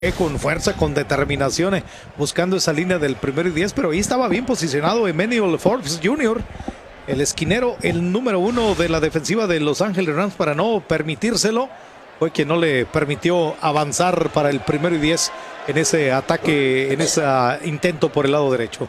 con fuerza, con determinación, buscando esa línea del 1 y 10, pero ahí estaba bien posicionado Emmanuel Forbes Jr., el esquinero, el número 1 de la defensiva de Los Ángeles Rams, para no permitírselo. Fue quien no le permitió avanzar para el 1 y 10 en ese ataque, en ese intento por el lado derecho.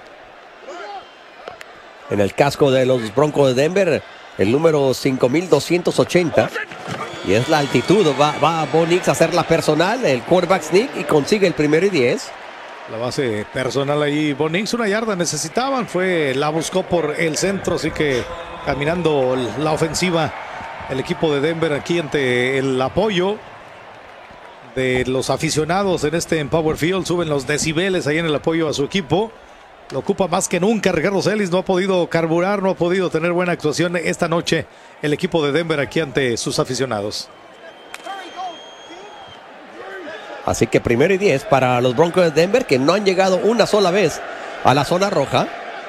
En el casco de los Broncos de Denver, el número 5280. Y es la altitud. Va Bo Nix a hacer la personal, el quarterback sneak, y consigue el 1 y 10. La base personal ahí, Bo Nix, 1 yarda necesitaban, la buscó por el centro, así que caminando la ofensiva, el equipo de Denver aquí ante el apoyo de los aficionados en Power Field. Suben los decibeles ahí en el apoyo a su equipo. Lo ocupa más que nunca Ricardo Celis, no ha podido carburar, no ha podido tener buena actuación esta noche el equipo de Denver aquí ante sus aficionados. Así que 1 y 10 para los Broncos de Denver, que no han llegado una sola vez a la zona roja.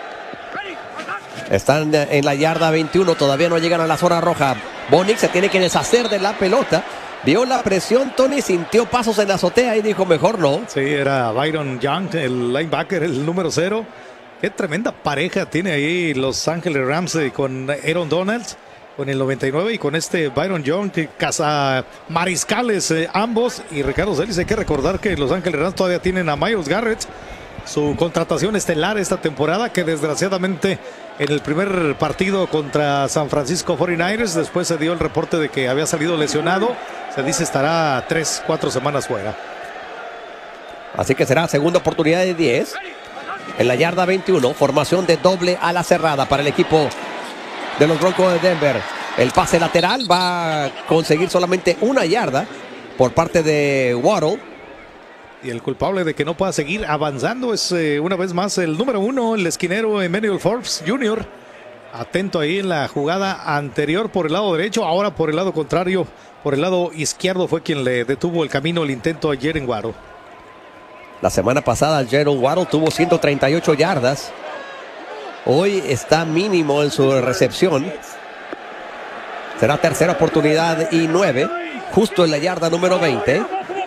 Están en la yarda 21, todavía no llegan a la zona roja. Bo Nix se tiene que deshacer de la pelota. Vio la presión, Tony, sintió pasos en la azotea y dijo mejor no. Sí, era Byron Young, el linebacker, el número 0. Qué tremenda pareja tiene ahí Los Ángeles Rams con Aaron Donald, con el 99, y con Byron Young, que caza mariscales ambos. Y Ricardo Celis, hay que recordar que Los Ángeles Rams todavía tienen a Myles Garrett, su contratación estelar esta temporada, que desgraciadamente en el primer partido contra San Francisco 49ers, después se dio el reporte de que había salido lesionado. Se dice estará 3-4 semanas fuera. Así que será segunda oportunidad de 10. En la yarda 21, formación de doble a la cerrada para el equipo de los Broncos de Denver. El pase lateral va a conseguir solamente 1 yarda por parte de Waddle. Y el culpable de que no pueda seguir avanzando es una vez más el número 1, el esquinero Emmanuel Forbes Jr. Atento ahí en la jugada anterior por el lado derecho, ahora por el lado contrario, por el lado izquierdo fue quien le detuvo el camino, el intento a Jalen Waddle. La semana pasada Jalen Waddle tuvo 138 yardas. Hoy está mínimo en su recepción. Será tercera oportunidad y 9, justo en la yarda número 20.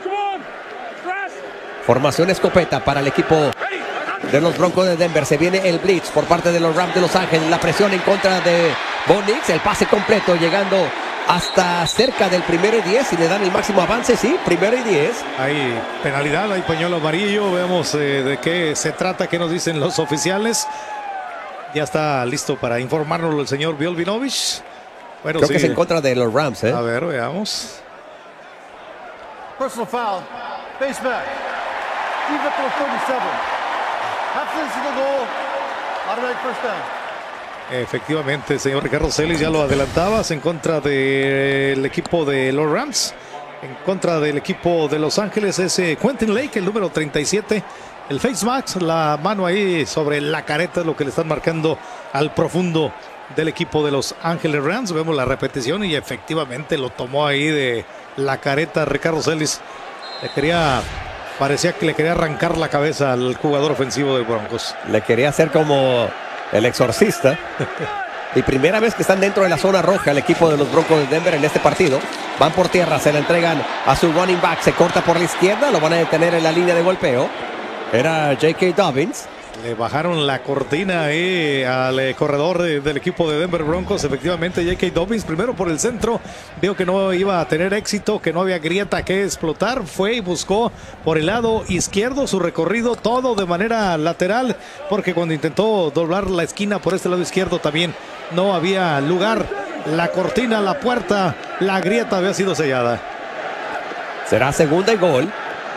Formación escopeta para el equipo de los Broncos de Denver. Se viene el blitz por parte de los Rams de Los Ángeles. La presión en contra de Bo Nix. El pase completo llegando hasta cerca del 1 y 10. Y le dan el máximo avance, sí, 1 y 10. Hay penalidad, hay pañuelo amarillo. Veamos de qué se trata, qué nos dicen los oficiales. Ya está listo para informarnos el señor Violvinovich. Bueno, creo que es en contra de los Rams, A ver, veamos. Personal foul. Base back. Leave up to the 37. Absence of the goal. Automatic first down. Efectivamente, señor Ricardo Celis, ya lo adelantabas, en contra del equipo de los Rams, en contra del equipo de Los Ángeles, es Quentin Lake, el número 37, el face mask, la mano ahí sobre la careta, es lo que le están marcando al profundo del equipo de Los Ángeles Rams. Vemos la repetición y efectivamente lo tomó ahí de la careta Ricardo Celis. Parecía que le quería arrancar la cabeza al jugador ofensivo de Broncos. Le quería hacer como el exorcista. Y primera vez que están dentro de la zona roja el equipo de los Broncos de Denver en este partido. Van por tierra, se la entregan a su running back. Se corta por la izquierda, lo van a detener en la línea de golpeo. Era J.K. Dobbins. Le bajaron la cortina ahí al corredor del equipo de Denver Broncos. Efectivamente, J.K. Dobbins primero por el centro. Vio que no iba a tener éxito, que no había grieta que explotar. Fue y buscó por el lado izquierdo su recorrido, todo de manera lateral, porque cuando intentó doblar la esquina por este lado izquierdo también no había lugar. La cortina, la puerta, la grieta había sido sellada. Será segunda y gol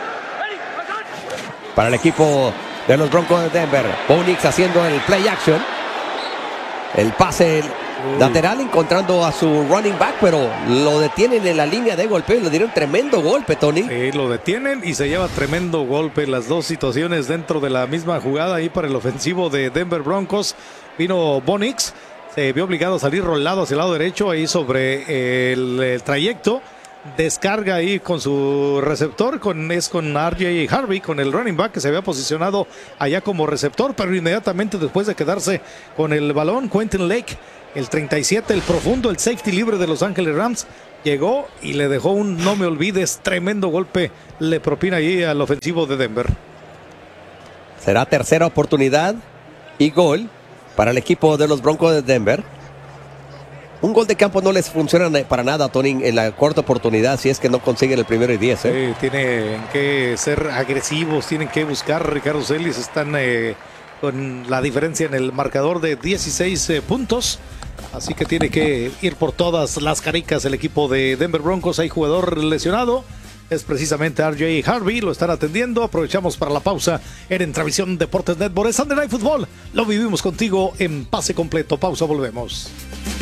para el equipo de los Broncos de Denver. Bo Nix haciendo el play action. El pase lateral encontrando a su running back, pero lo detienen en la línea de golpeo y le dieron tremendo golpe, Tony. Sí, lo detienen y se lleva tremendo golpe. Las dos situaciones dentro de la misma jugada ahí para el ofensivo de Denver Broncos. Vino Bo Nix, se vio obligado a salir rolado hacia el lado derecho ahí sobre el trayecto. Descarga ahí con su receptor, con R.J. Harvey, con el running back que se había posicionado allá como receptor, pero inmediatamente después de quedarse con el balón, Quentin Lake, el 37, el profundo, el safety libre de Los Ángeles Rams, llegó y le dejó un no me olvides, tremendo golpe le propina ahí al ofensivo de Denver. Será tercera oportunidad y gol para el equipo de los Broncos de Denver. Un gol de campo no les funciona para nada, Tony, en la cuarta oportunidad si es que no consiguen el 1º y 10. Sí, tienen que ser agresivos, tienen que buscar. Ricardo Celis están con la diferencia en el marcador de 16 puntos. Así que tiene que ir por todas las caricas el equipo de Denver Broncos. Hay jugador lesionado. Es precisamente RJ Harvey, lo están atendiendo. Aprovechamos para la pausa en Entravisión Deportes Network. Es Sunday Night Football. Lo vivimos contigo en pase completo. Pausa, volvemos.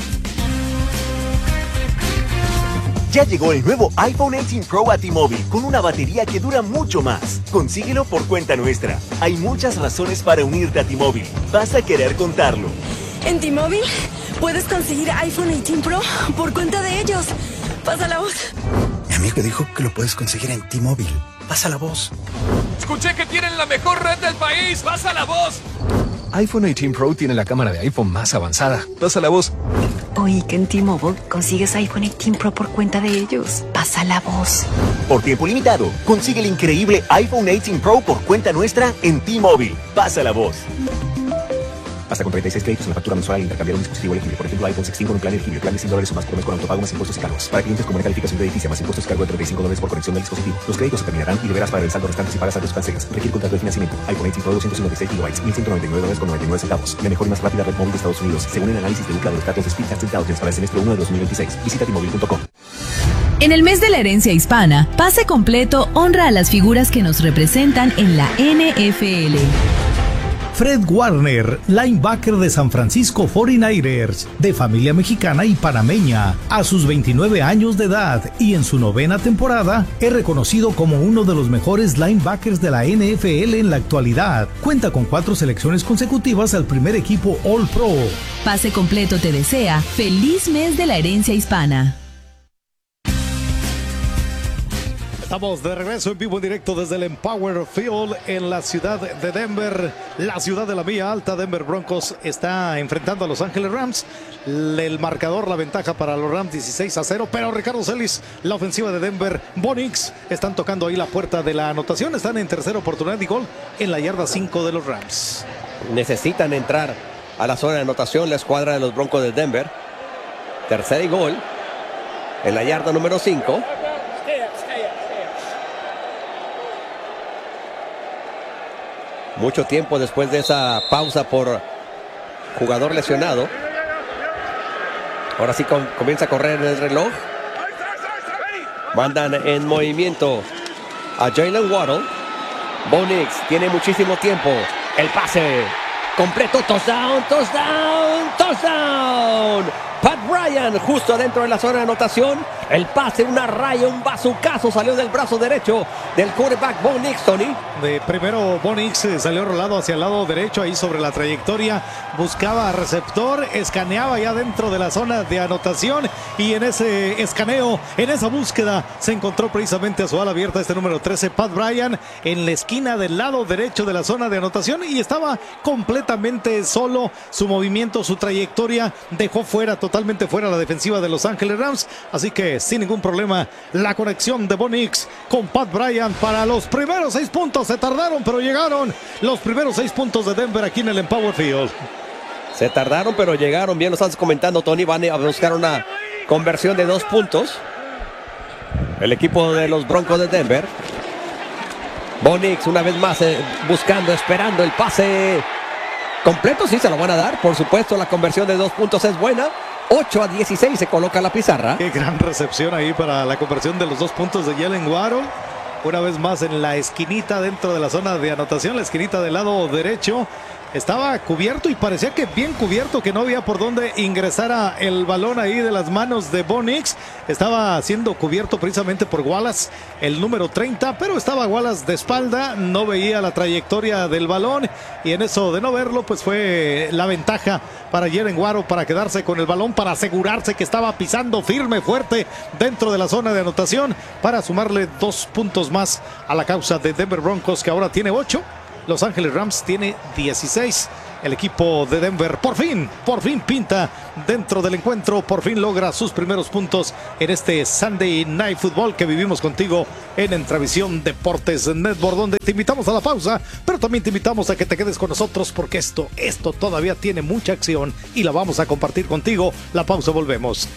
Ya llegó el nuevo iPhone 18 Pro a T-Mobile con una batería que dura mucho más. Consíguelo por cuenta nuestra. Hay muchas razones para unirte a T-Mobile. Vas a querer contarlo. En T-Mobile puedes conseguir iPhone 18 Pro por cuenta de ellos. Pasa la voz. Mi amigo dijo que lo puedes conseguir en T-Mobile. Pasa la voz. Escuché que tienen la mejor red del país. Pasa la voz. iPhone 18 Pro tiene la cámara de iPhone más avanzada. Pasa la voz. Oí que en T-Mobile consigues iPhone 18 Pro por cuenta de ellos. Pasa la voz. Por tiempo limitado, consigue el increíble iPhone 18 Pro por cuenta nuestra en T-Mobile. Pasa la voz. Hasta con 36 créditos en la factura mensual al intercambiar un dispositivo elegible. Por ejemplo, iPhone 16 con un plan elegible. Plan de $100 o más por mes con autopago más impuestos y cargos. Para clientes con buena calificación de edificio más impuestos y cargo de $35 por conexión del dispositivo. Los créditos se terminarán y deberás pagar el saldo restante si pagas saldos franceses. Requiere contrato de financiamiento. iPhone 18 Pro 256 GB, $1.199,99. La mejor y más rápida red móvil de Estados Unidos, según el análisis de Ookla de los datos de Speedtest Intelligence para el semestre 1 de 2026. Visita T-Mobile.com. En el mes de la herencia hispana, Pase Completo honra a las figuras que nos representan en la NFL. Fred Warner, linebacker de San Francisco 49ers, de familia mexicana y panameña, a sus 29 años de edad y en su 9ª temporada, es reconocido como uno de los mejores linebackers de la NFL en la actualidad. Cuenta con 4 selecciones consecutivas al primer equipo All Pro. Pase Completo te desea feliz mes de la herencia hispana. Estamos de regreso en vivo en directo desde el Empower Field en la ciudad de Denver, la ciudad de la Milla Alta. Denver Broncos está enfrentando a Los Ángeles Rams. El marcador, la ventaja para los Rams 16-0, pero Ricardo Celis, la ofensiva de Denver, Bo Nix, están tocando ahí la puerta de la anotación. Están en tercera oportunidad y gol en la yarda 5 de los Rams. Necesitan entrar a la zona de anotación la escuadra de los Broncos de Denver. Tercera y gol en la yarda número 5. Mucho tiempo después de esa pausa por jugador lesionado. Ahora sí comienza a correr el reloj. Mandan en movimiento a Jalen Waddle. Bo Nix tiene muchísimo tiempo. El pase completo. Touchdown, touchdown, touchdown. Pat Bryant justo adentro de la zona de anotación. El pase, una raya, un bazucazo salió del brazo derecho del quarterback Bo Nix, Tony. De primero Bo Nix salió rolado hacia el lado derecho, ahí sobre la trayectoria, buscaba receptor, escaneaba ya dentro de la zona de anotación y en ese escaneo, en esa búsqueda, se encontró precisamente a su ala abierta este número 13, Pat Bryant, en la esquina del lado derecho de la zona de anotación y estaba completamente solo. Su movimiento, su trayectoria dejó totalmente fuera la defensiva de Los Ángeles Rams, así que sin ningún problema la conexión de Bo Nix con Pat Bryant para los primeros 6 puntos. Se tardaron, pero llegaron los primeros 6 puntos de Denver aquí en el Empower Field. Se tardaron, pero llegaron. Bien lo estás comentando, Tony. Van a buscar una conversión de 2 puntos. El equipo de los Broncos de Denver. Bo Nix una vez más buscando, esperando el pase completo. Sí, se lo van a dar. Por supuesto, la conversión de 2 puntos es buena. 8-16 se coloca la pizarra. Qué gran recepción ahí para la conversión de los 2 puntos de Jalen Waddle. Una vez más en la esquinita dentro de la zona de anotación, la esquinita del lado derecho. Estaba cubierto y parecía que bien cubierto, que no había por dónde ingresara el balón ahí de las manos de Bo Nix. Estaba siendo cubierto precisamente por Wallace, el número 30, pero estaba Wallace de espalda, no veía la trayectoria del balón y en eso de no verlo, pues fue la ventaja para Jalen Waddle para quedarse con el balón, para asegurarse que estaba pisando firme, fuerte dentro de la zona de anotación, para sumarle 2 puntos más a la causa de Denver Broncos, que ahora tiene 8. Los Ángeles Rams tiene 16. El equipo de Denver por fin pinta dentro del encuentro, por fin logra sus primeros puntos en este Sunday Night Football que vivimos contigo en Entravisión Deportes Network, donde te invitamos a la pausa, pero también te invitamos a que te quedes con nosotros porque esto todavía tiene mucha acción y la vamos a compartir contigo. La pausa, volvemos.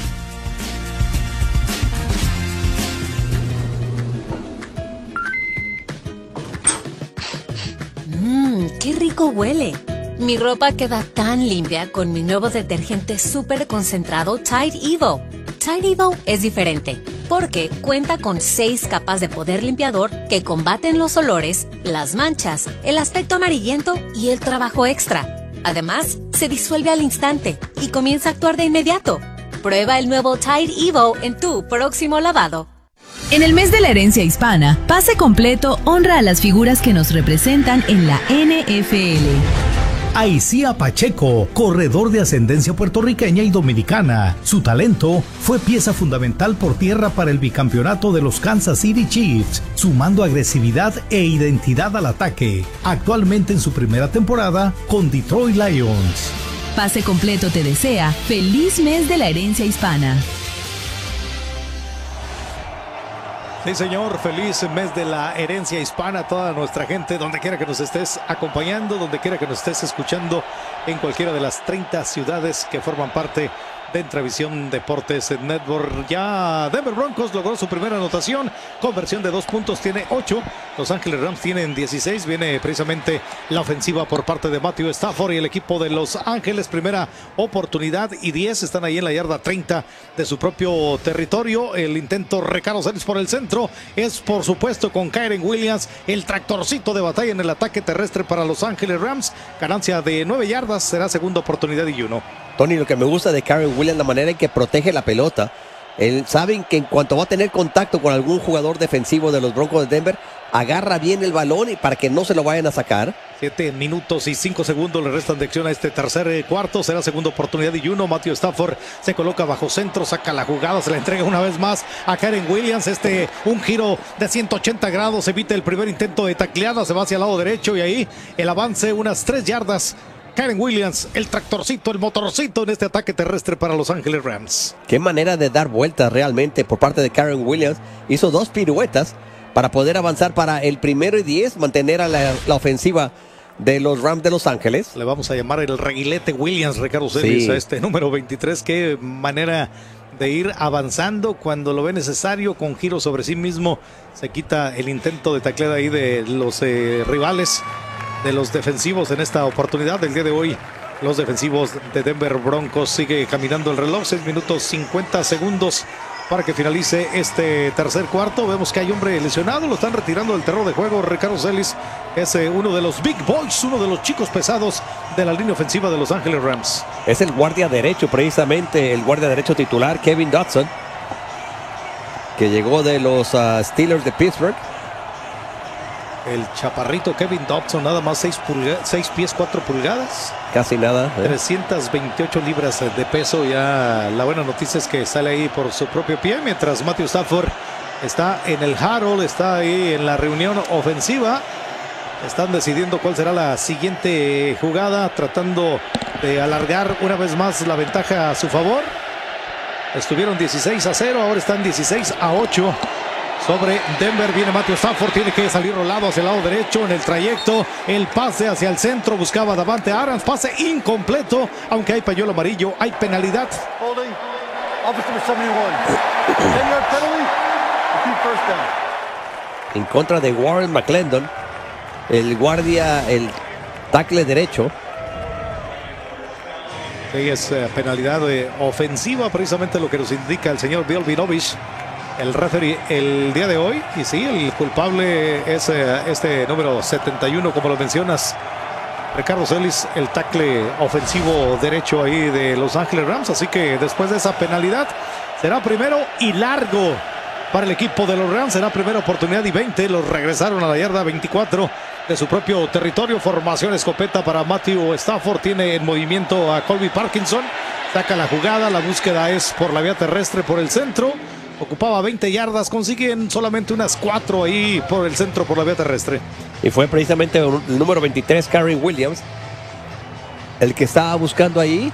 ¡Qué rico huele! Mi ropa queda tan limpia con mi nuevo detergente súper concentrado Tide Evo. Tide Evo es diferente porque cuenta con 6 capas de poder limpiador que combaten los olores, las manchas, el aspecto amarillento y el trabajo extra. Además, se disuelve al instante y comienza a actuar de inmediato. Prueba el nuevo Tide Evo en tu próximo lavado. En el mes de la herencia hispana, Pase Completo honra a las figuras que nos representan en la NFL. Aicía Pacheco, corredor de ascendencia puertorriqueña y dominicana. Su talento fue pieza fundamental por tierra para el bicampeonato de los Kansas City Chiefs, sumando agresividad e identidad al ataque. Actualmente en su primera temporada con Detroit Lions. Pase Completo te desea feliz mes de la herencia hispana. Sí, señor, feliz mes de la herencia hispana a toda nuestra gente, donde quiera que nos estés acompañando, donde quiera que nos estés escuchando, en cualquiera de las 30 ciudades que forman parte de Entravisión Deportes Network. Ya Denver Broncos logró su primera anotación, conversión de 2 puntos, tiene 8. Los Ángeles Rams tienen 16. Viene precisamente la ofensiva por parte de Matthew Stafford y el equipo de Los Ángeles. Primera oportunidad y 10. Están ahí en la yarda 30 de su propio territorio. El intento Ricardo Celis por el centro es por supuesto con Kyren Williams, el tractorcito de batalla en el ataque terrestre para Los Ángeles Rams. Ganancia de 9 yardas, será segunda oportunidad y 1. Tony, lo que me gusta de Kyren Williams, la manera en que protege la pelota. Saben que en cuanto va a tener contacto con algún jugador defensivo de los Broncos de Denver, agarra bien el balón y para que no se lo vayan a sacar. 7 minutos y 5 segundos le restan de acción a este tercer cuarto. Será segunda oportunidad y 1. Matthew Stafford se coloca bajo centro, saca la jugada, se la entrega una vez más a Kyren Williams. Un giro de 180 grados, evita el primer intento de tacleada, se va hacia el lado derecho y ahí el avance unas 3 yardas. Kyren Williams, el tractorcito, el motorcito en este ataque terrestre para Los Ángeles Rams. Qué manera de dar vueltas realmente por parte de Kyren Williams. Hizo 2 piruetas para poder avanzar para el 1º y 10, mantener a la ofensiva de los Rams de Los Ángeles. Le vamos a llamar el reguilete Williams, Ricardo Celis, a este número 23. Qué manera de ir avanzando cuando lo ve necesario, con giro sobre sí mismo. Se quita el intento de tacleada ahí de los rivales, de los defensivos en esta oportunidad del día de hoy. Los defensivos de Denver Broncos. Sigue caminando el reloj, 6 minutos 50 segundos para que finalice este tercer cuarto. Vemos que hay hombre lesionado, lo están retirando del terreno de juego. Ricardo Celis es uno de los big boys, uno de los chicos pesados de la línea ofensiva de Los Ángeles Rams. Es el guardia derecho, precisamente el guardia derecho titular, Kevin Dotson, que llegó de los Steelers de Pittsburgh. El chaparrito Kevin Dotson, nada más 6 pies 4 pulgadas. Casi nada. 328 libras de peso. Ya la buena noticia es que sale ahí por su propio pie, mientras Matthew Stafford está en el huddle, está ahí en la reunión ofensiva. Están decidiendo cuál será la siguiente jugada, tratando de alargar una vez más la ventaja a su favor. Estuvieron 16-0, ahora están 16-8. Sobre Denver. Viene Matthew Stafford, tiene que salir rolado hacia el lado derecho en el trayecto. El pase hacia el centro, buscaba Davante Adams, pase incompleto, aunque hay pañuelo amarillo, hay penalidad. Holding. Officer 71. 10-yard penalty. Repeat first down. En contra de Warren McClendon, el guardia, el tackle derecho. Sí, es penalidad ofensiva, precisamente lo que nos indica el señor Bill Vinovich, el referee el día de hoy. Y sí, el culpable es este número 71, como lo mencionas, Ricardo Celis, el tackle ofensivo derecho ahí de Los Ángeles Rams. Así que después de esa penalidad será primero y largo para el equipo de los Rams. Será primera oportunidad y 20. Los regresaron a la yarda 24 de su propio territorio. Formación escopeta para Matthew Stafford. Tiene en movimiento a Colby Parkinson. Saca la jugada. La búsqueda es por la vía terrestre, por el centro. Ocupaba 20 yardas, consiguen solamente unas 4 ahí por el centro, por la vía terrestre. Y fue precisamente el número 23, Kyren Williams, el que estaba buscando ahí.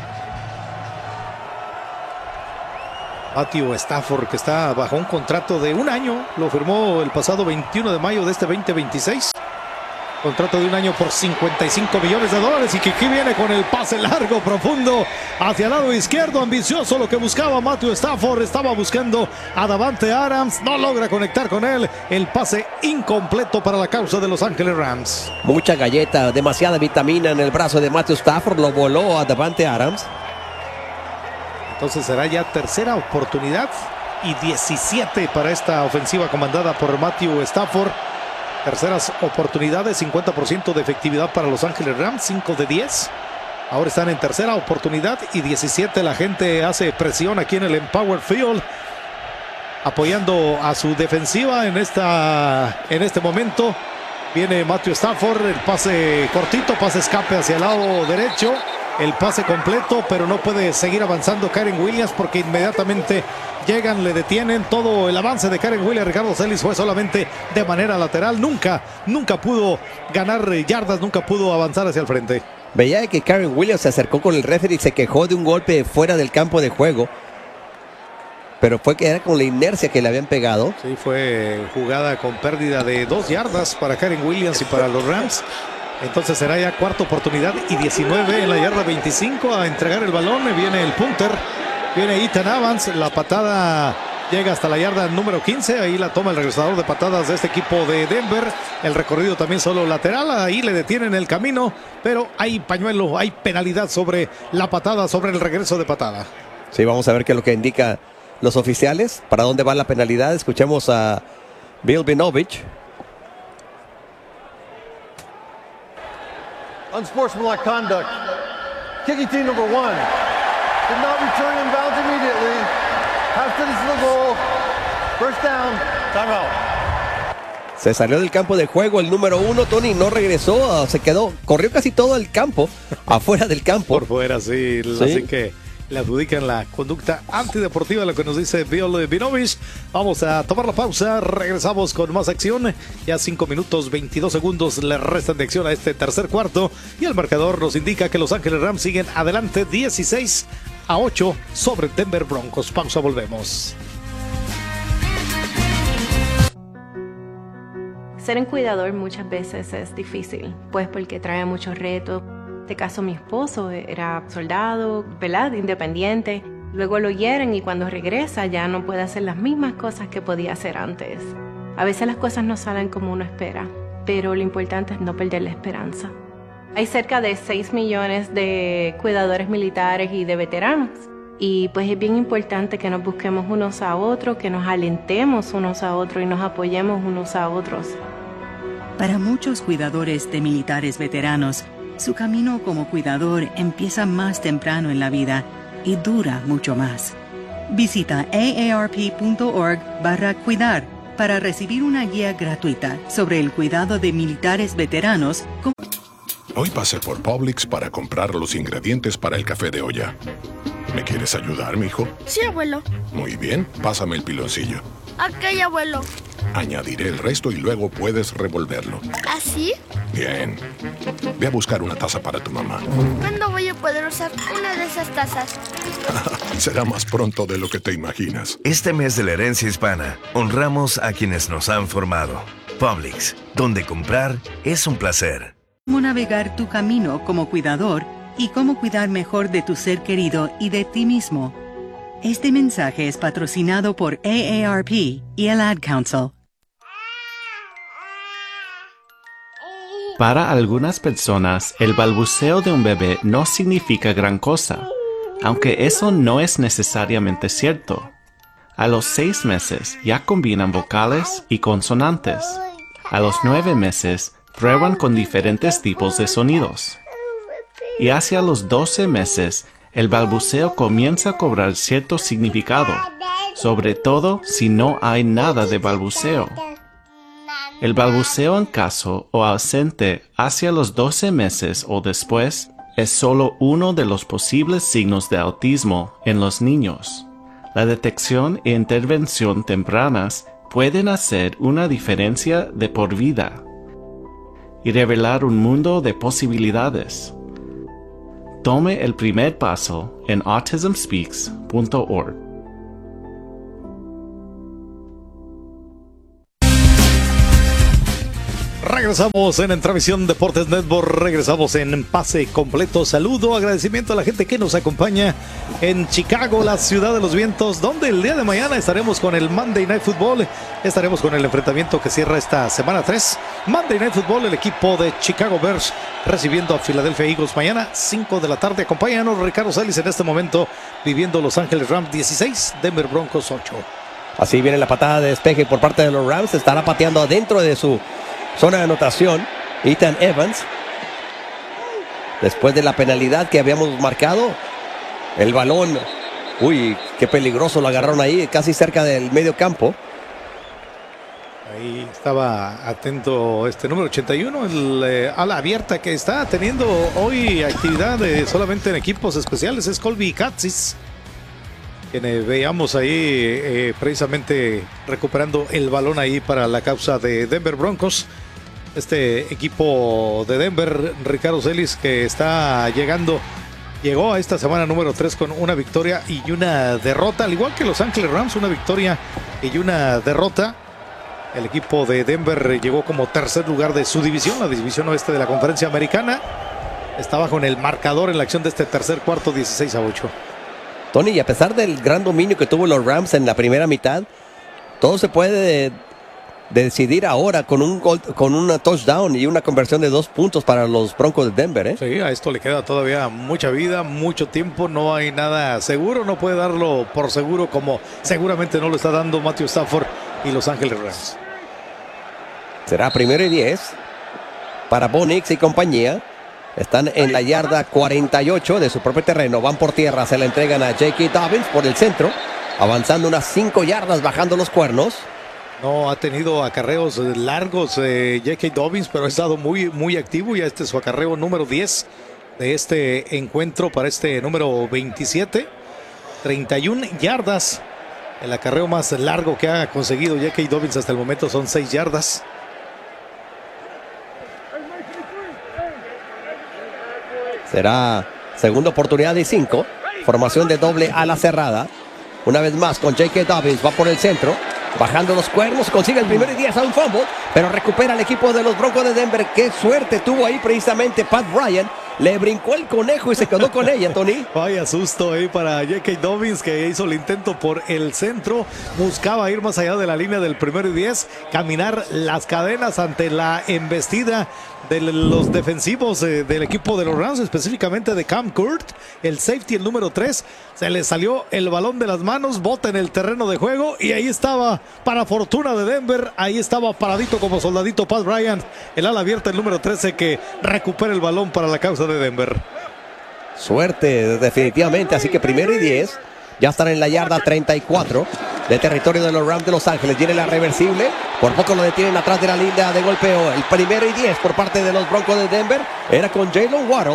Matthew Stafford, que está bajo un contrato de un año, lo firmó el pasado 21 de mayo de este 2026. Contrato de un año por $55 millones y que aquí viene con el pase largo, profundo, hacia el lado izquierdo, ambicioso, lo que buscaba Matthew Stafford, estaba buscando a Davante Adams, no logra conectar con él, el pase incompleto para la causa de Los Ángeles Rams. Mucha galleta, demasiada vitamina en el brazo de Matthew Stafford, lo voló a Davante Adams. Entonces será ya tercera oportunidad y 17 para esta ofensiva comandada por Matthew Stafford. Terceras oportunidades, 50% de efectividad para Los Ángeles Rams, 5 de 10. Ahora están en tercera oportunidad y 17. La gente hace presión aquí en el Empower Field, apoyando a su defensiva en este momento. Viene Matthew Stafford, el pase cortito, pase escape hacia el lado derecho. El pase completo, pero no puede seguir avanzando Kyren Williams porque inmediatamente llegan, le detienen. Todo el avance de Kyren Williams, Ricardo Celis, fue solamente de manera lateral. Nunca pudo ganar yardas, nunca pudo avanzar hacia el frente. Veía que Kyren Williams se acercó con el referee y se quejó de un golpe fuera del campo de juego. Pero fue que era con la inercia que le habían pegado. Sí, fue jugada con pérdida de 2 yardas para Kyren Williams y para los Rams. Entonces será ya cuarta oportunidad y 19 en la yarda 25 a entregar el balón. Viene el punter, viene Ethan Evans, la patada llega hasta la yarda número 15. Ahí la toma el regresador de patadas de este equipo de Denver. El recorrido también solo lateral, ahí le detienen el camino, pero hay pañuelo, hay penalidad sobre la patada, sobre el regreso de patada. Sí, vamos a ver qué es lo que indican los oficiales, para dónde va la penalidad. Escuchemos a Bill Vinovich. Unsportsmanlike conduct. Kicking team number 1 did not return in bounds immediately. Half distance to the goal. First down. Timeout. Se salió del campo de juego el número 1, Tony, no regresó, se quedó, corrió casi todo el campo, afuera del campo. Por fuera, sí. Así que le adjudican la conducta antideportiva, lo que nos dice Bill Vinovich. Vamos a tomar la pausa, regresamos con más acción. Ya 5 minutos 22 segundos le restan de acción a este tercer cuarto y el marcador nos indica que Los Ángeles Rams siguen adelante 16-8 sobre Denver Broncos. Pausa, volvemos. Ser un cuidador muchas veces es difícil, pues porque trae muchos retos. En este caso mi esposo era soldado, ¿verdad? Independiente. Luego lo hieren y cuando regresa ya no puede hacer las mismas cosas que podía hacer antes. A veces las cosas no salen como uno espera, pero lo importante es no perder la esperanza. Hay cerca de 6 millones de cuidadores militares y de veteranos. Y pues es bien importante que nos busquemos unos a otros, que nos alentemos unos a otros y nos apoyemos unos a otros. Para muchos cuidadores de militares veteranos, su camino como cuidador empieza más temprano en la vida y dura mucho más. Visita aarp.org/cuidar para recibir una guía gratuita sobre el cuidado de militares veteranos. Hoy pasé por Publix para comprar los ingredientes para el café de olla. ¿Me quieres ayudar, mijo? Sí, abuelo. Muy bien, pásame el piloncillo. Ok, abuelo. Añadiré el resto y luego puedes revolverlo. ¿Así? Bien. Ve a buscar una taza para tu mamá. ¿Cuándo voy a poder usar una de esas tazas? Será más pronto de lo que te imaginas. Este mes de la herencia hispana, honramos a quienes nos han formado. Publix, donde comprar es un placer. Cómo navegar tu camino como cuidador y cómo cuidar mejor de tu ser querido y de ti mismo. Este mensaje es patrocinado por AARP y el Ad Council. Para algunas personas, el balbuceo de un bebé no significa gran cosa, aunque eso no es necesariamente cierto. A los 6 meses ya combinan vocales y consonantes. A los 9 meses prueban con diferentes tipos de sonidos. Y hacia los 12 meses, el balbuceo comienza a cobrar cierto significado, sobre todo si no hay nada de balbuceo. El balbuceo en caso o ausente hacia los 12 meses o después es solo uno de los posibles signos de autismo en los niños. La detección e intervención tempranas pueden hacer una diferencia de por vida y revelar un mundo de posibilidades. Tome el primer paso en autismspeaks.org. Regresamos en Entravisión Deportes Network, regresamos en Pase Completo. Saludo, agradecimiento a la gente que nos acompaña en Chicago, la ciudad de los vientos, donde el día de mañana estaremos con el Monday Night Football. Estaremos con el enfrentamiento que cierra esta semana 3. Monday Night Football, el equipo de Chicago Bears recibiendo a Philadelphia Eagles mañana 5 de la tarde. Acompáñanos, Ricardo Celis, en este momento viviendo Los Ángeles Rams 16, Denver Broncos 8. Así viene la patada de despeje por parte de los Rams. Estará pateando adentro de su zona de anotación Ethan Evans. Después de la penalidad que habíamos marcado, el balón, uy, qué peligroso lo agarraron ahí, casi cerca del medio campo. Ahí estaba atento este número 81, el ala abierta que está teniendo hoy actividad solamente en equipos especiales, es Colby Katzis, quien veíamos ahí precisamente recuperando el balón ahí para la causa de Denver Broncos. Este equipo de Denver, Ricardo Celis, que está llegó a esta semana número 3 con una victoria y una derrota, al igual que Los Ángeles Rams, una victoria y una derrota. El equipo de Denver llegó como tercer lugar de su división, la división oeste de la Conferencia Americana. Está bajo en el marcador en la acción de este tercer cuarto, 16-8. Tony, y a pesar del gran dominio que tuvo los Rams en la primera mitad, todo se puede decidir ahora con un touchdown y una conversión de 2 puntos para los Broncos de Denver, ¿eh? Sí, a esto le queda todavía mucha vida, mucho tiempo, no hay nada seguro, no puede darlo por seguro como seguramente no lo está dando Matthew Stafford y Los Ángeles Rams. Será 1st y 10 para Bo Nix y compañía. Están en la yarda 48 de su propio terreno, van por tierra, se la entregan a J.K. Dobbins por el centro, avanzando unas 5 yardas, bajando los cuernos. No ha tenido acarreos largos J.K. Dobbins, pero ha estado muy activo. Ya este es su acarreo número 10 de este encuentro para este número 27. 31 yardas. El acarreo más largo que ha conseguido J.K. Dobbins hasta el momento son 6 yardas. Será segunda oportunidad de 5. Formación de doble ala cerrada. Una vez más con J.K. Dobbins, va por el centro. Bajando los cuernos, consigue el 1st y 10 a un fumble, pero recupera el equipo de los Broncos de Denver. Qué suerte tuvo ahí precisamente Pat Bryant. Le brincó el conejo y se quedó con ella, Tony. Vaya susto ahí para J.K. Dobbins, que hizo el intento por el centro. Buscaba ir más allá de la línea del 1st y 10, caminar las cadenas ante la embestida de los defensivos del equipo de los Rams, específicamente de Cam Kurt, el safety, el número 3. Se le salió el balón de las manos, bota en el terreno de juego y ahí estaba, para fortuna de Denver, ahí estaba paradito como soldadito Pat Bryant, el ala abierta, el número 13, que recupera el balón para la causa de Denver. Suerte, definitivamente, así que 1st y 10. Ya están en la yarda 34 de territorio de los Rams de Los Ángeles. Viene la reversible. Por poco lo detienen atrás de la línea de golpeo. El 1st y 10 por parte de los Broncos de Denver. Era con Jalen Waddle.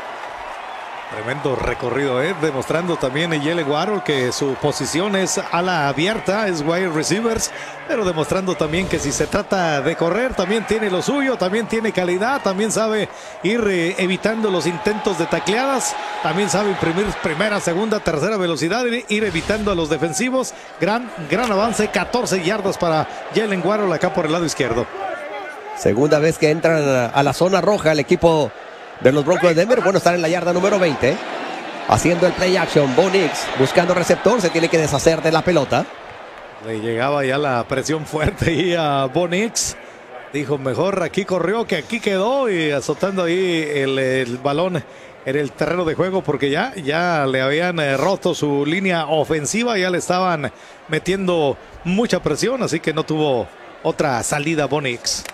Tremendo recorrido, demostrando también Jalen Waddle que su posición es ala abierta, es wide receivers, pero demostrando también que si se trata de correr, también tiene lo suyo, también tiene calidad, también sabe ir evitando los intentos de tacleadas, también sabe imprimir primera, segunda, tercera velocidad, ir evitando a los defensivos. Gran avance, 14 yardas para Jalen Waddle acá por el lado izquierdo. Segunda vez que entran a la zona roja el equipo de los Broncos de Denver. Bueno, están en la yarda número 20. Haciendo el play action. Bo Nix buscando receptor. Se tiene que deshacer de la pelota. Le llegaba ya la presión fuerte y a Bo Nix. Dijo, mejor aquí corrió que aquí quedó. Y azotando ahí el balón en el terreno de juego. Porque ya le habían roto su línea ofensiva. Ya le estaban metiendo mucha presión. Así que no tuvo otra salida Bo Nix.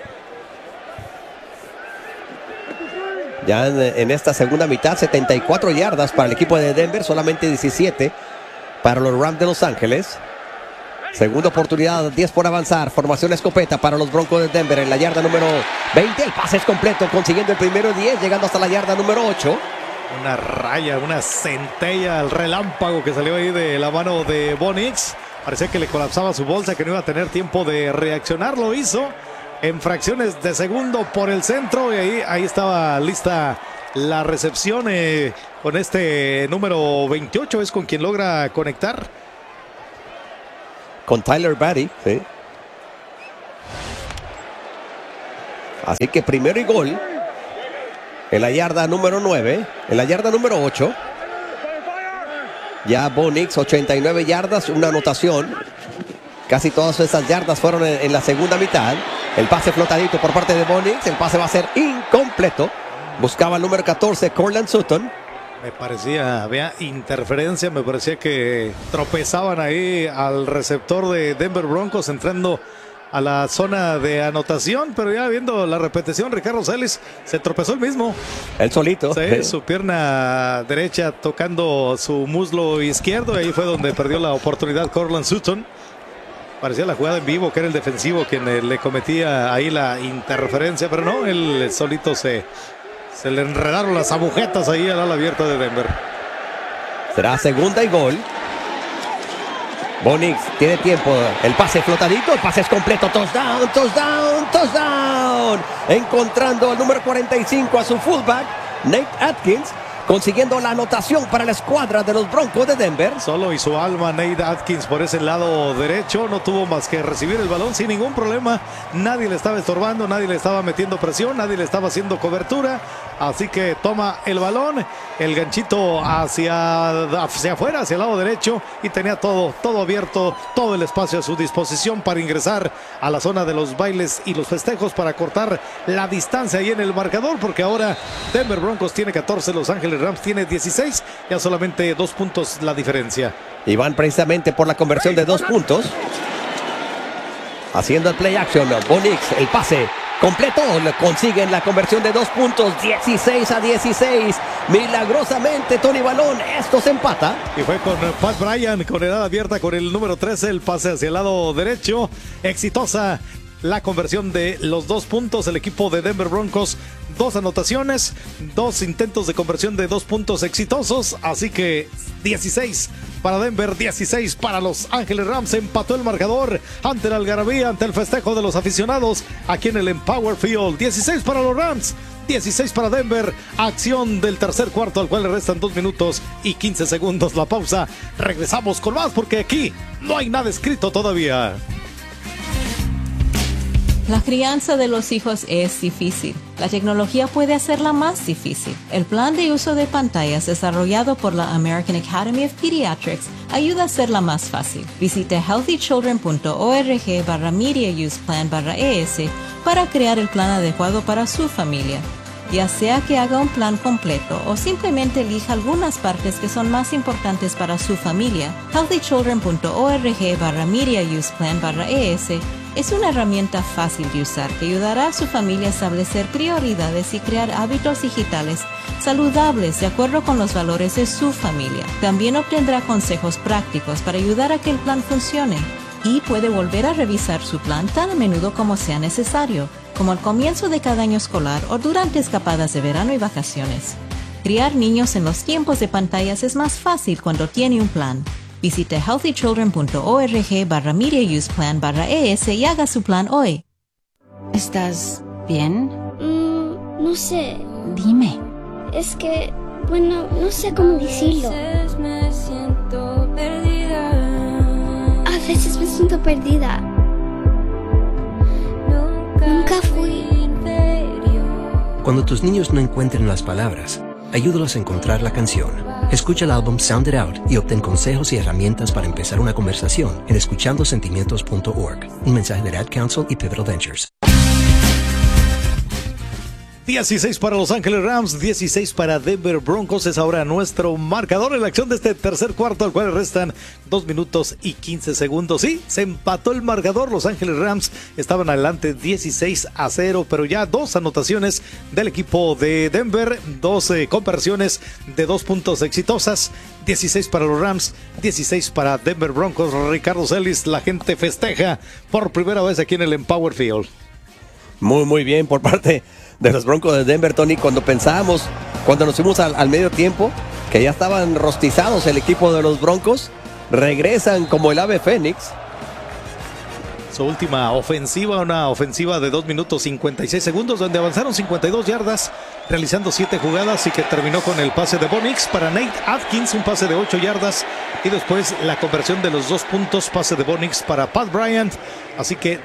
Ya en esta segunda mitad, 74 yardas para el equipo de Denver, solamente 17 para los Rams de Los Ángeles. Segunda oportunidad, 10 por avanzar. Formación escopeta para los Broncos de Denver en la yarda número 20. El pase es completo, consiguiendo el 1st y 10, llegando hasta la yarda número 8. Una raya, una centella, el relámpago que salió ahí de la mano de Bo Nix. Parecía que le colapsaba su bolsa, que no iba a tener tiempo de reaccionar. Lo hizo en fracciones de segundo por el centro y ahí estaba lista la recepción con este número 28, es con quien logra conectar. Con Tyler Batty, sí. Así que primero y gol en la yarda número 9, en la yarda número 8. Ya Bo Nix, 89 yardas, una anotación. Casi todas esas yardas fueron en la segunda mitad. El pase flotadito por parte de Bo Nix. El pase va a ser incompleto. Buscaba el número 14, Courtland Sutton. Me parecía, había interferencia, me parecía que tropezaban ahí al receptor de Denver Broncos entrando a la zona de anotación, pero ya viendo la repetición, Ricardo Celis se tropezó el mismo. Él solito. Sí, su pierna derecha tocando su muslo izquierdo, y ahí fue donde perdió la oportunidad Courtland Sutton. Parecía la jugada en vivo, que era el defensivo quien le cometía ahí la interferencia, pero no, él solito se le enredaron las agujetas ahí al ala abierta de Denver. Será segunda y gol. Bo Nix tiene tiempo. El pase flotadito, el pase es completo. Touchdown, touchdown, touchdown. Encontrando al número 45 a su fullback, Nate Atkins, consiguiendo la anotación para la escuadra de los Broncos de Denver. Solo y su alma Nate Atkins por ese lado derecho. No tuvo más que recibir el balón sin ningún problema. Nadie le estaba estorbando, nadie le estaba metiendo presión, nadie le estaba haciendo cobertura. Así que toma el balón, el ganchito hacia afuera, hacia el lado derecho, y tenía todo abierto, todo el espacio a su disposición para ingresar a la zona de los bailes y los festejos, para cortar la distancia ahí en el marcador, porque ahora Denver Broncos tiene 14, Los Ángeles Rams tiene 16, ya solamente 2 puntos la diferencia. Y van precisamente por la conversión de 2 puntos. Haciendo el play action, Bo Nix, el pase completo, consiguen la conversión de 2 puntos, 16-16. Milagrosamente, Tony Balón, esto se empata. Y fue con Pat Bryant, con edad abierta, con el número 13, el pase hacia el lado derecho. Exitosa la conversión de los 2 puntos. El equipo de Denver Broncos, 2 anotaciones, 2 intentos de conversión de 2 puntos exitosos. Así que 16 para Denver, 16 para Los Ángeles Rams. Empató el marcador ante la algarabía, ante el festejo de los aficionados aquí en el Empower Field. 16 para los Rams, 16 para Denver. Acción del tercer cuarto, al cual le restan 2 minutos y 15 segundos. La pausa. Regresamos con más, porque aquí no hay nada escrito todavía. La crianza de los hijos es difícil. La tecnología puede hacerla más difícil. El plan de uso de pantallas desarrollado por la American Academy of Pediatrics ayuda a hacerla más fácil. Visite healthychildren.org/media-use-plan/ES para crear el plan adecuado para su familia. Ya sea que haga un plan completo o simplemente elija algunas partes que son más importantes para su familia, healthychildren.org/media-use-plan/ES es una herramienta fácil de usar que ayudará a su familia a establecer prioridades y crear hábitos digitales saludables de acuerdo con los valores de su familia. También obtendrá consejos prácticos para ayudar a que el plan funcione, y puede volver a revisar su plan tan a menudo como sea necesario, como al comienzo de cada año escolar o durante escapadas de verano y vacaciones. Criar niños en los tiempos de pantallas es más fácil cuando tiene un plan. Visite healthychildren.org/media-use-plan/ES y haga su plan hoy. ¿Estás bien? No sé. Dime. Es que, bueno, no sé cómo decirlo. Me siento perdida. A veces me siento perdida. Nunca fui. Cuando tus niños no encuentren las palabras, ayúdalos a encontrar la canción. Escucha el álbum Sound It Out y obtén consejos y herramientas para empezar una conversación en escuchandosentimientos.org. Un mensaje de Ad Council y Pivotal Ventures. 16 para Los Ángeles Rams, 16 para Denver Broncos. Es ahora nuestro marcador en la acción de este tercer cuarto, al cual restan 2 minutos y 15 segundos. Sí, se empató el marcador. Los Ángeles Rams estaban adelante 16-0, pero ya 2 anotaciones del equipo de Denver, 2 conversiones de 2 puntos exitosas. 16 para los Rams, 16 para Denver Broncos. Ricardo Celis, la gente festeja por primera vez aquí en el Empower Field. Muy bien por parte de los Broncos de Denver, Tony. Cuando nos fuimos al medio tiempo, que ya estaban rostizados el equipo de los Broncos, regresan como el ave fénix. su última ofensiva, una ofensiva de 2 minutos 56 segundos, donde avanzaron 52 yardas, realizando 7 jugadas y que terminó con el pase de Bo Nix para Nate Atkins, un pase de 8 yardas, y después la conversión de los 2 puntos, pase de Bo Nix para Pat Bryant. Así que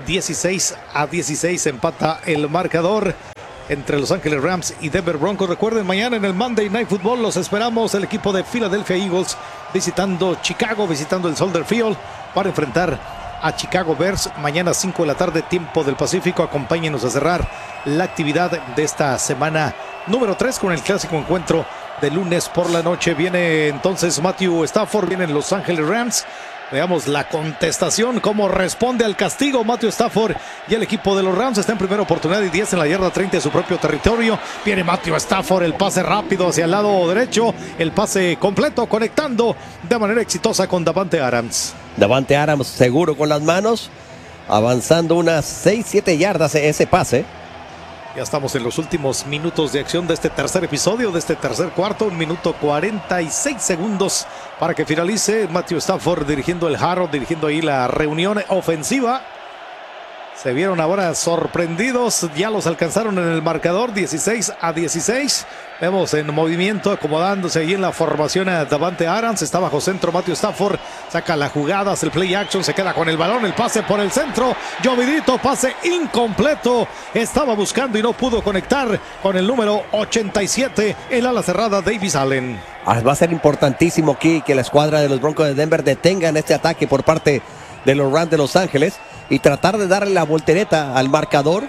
16-16 empata el marcador entre Los Ángeles Rams y Denver Broncos. Recuerden, mañana en el Monday Night Football los esperamos, el equipo de Philadelphia Eagles visitando Chicago, visitando el Soldier Field para enfrentar a Chicago Bears. Mañana 5 de la tarde, tiempo del Pacífico. Acompáñenos a cerrar la actividad de esta semana número 3 con el clásico encuentro de lunes por la noche. Viene entonces Matthew Stafford, vienen Los Ángeles Rams. Veamos la contestación, cómo responde al castigo Matthew Stafford y el equipo de los Rams. Está en primera oportunidad y 10 en la yarda 30 de su propio territorio. Viene Matthew Stafford, el pase rápido hacia el lado derecho, el pase completo, conectando de manera exitosa con Davante Adams. Davante Adams seguro con las manos, avanzando unas 6-7 yardas ese pase. Ya estamos en los últimos minutos de acción de este tercer episodio, de este tercer cuarto. 1 minuto 46 segundos para que finalice. Matthew Stafford dirigiendo el jarro, dirigiendo ahí la reunión ofensiva. Se vieron ahora sorprendidos, ya los alcanzaron en el marcador, 16-16. Vemos en movimiento, acomodándose ahí en la formación a Davante Adams. Está bajo centro Matthew Stafford, saca la jugada, hace el play action, se queda con el balón, el pase por el centro. Llovidito, pase incompleto. Estaba buscando y no pudo conectar con el número 87, el ala cerrada Davis Allen. Va a ser importantísimo aquí que la escuadra de los Broncos de Denver detengan este ataque por parte de los Rams de Los Ángeles y tratar de darle la voltereta al marcador.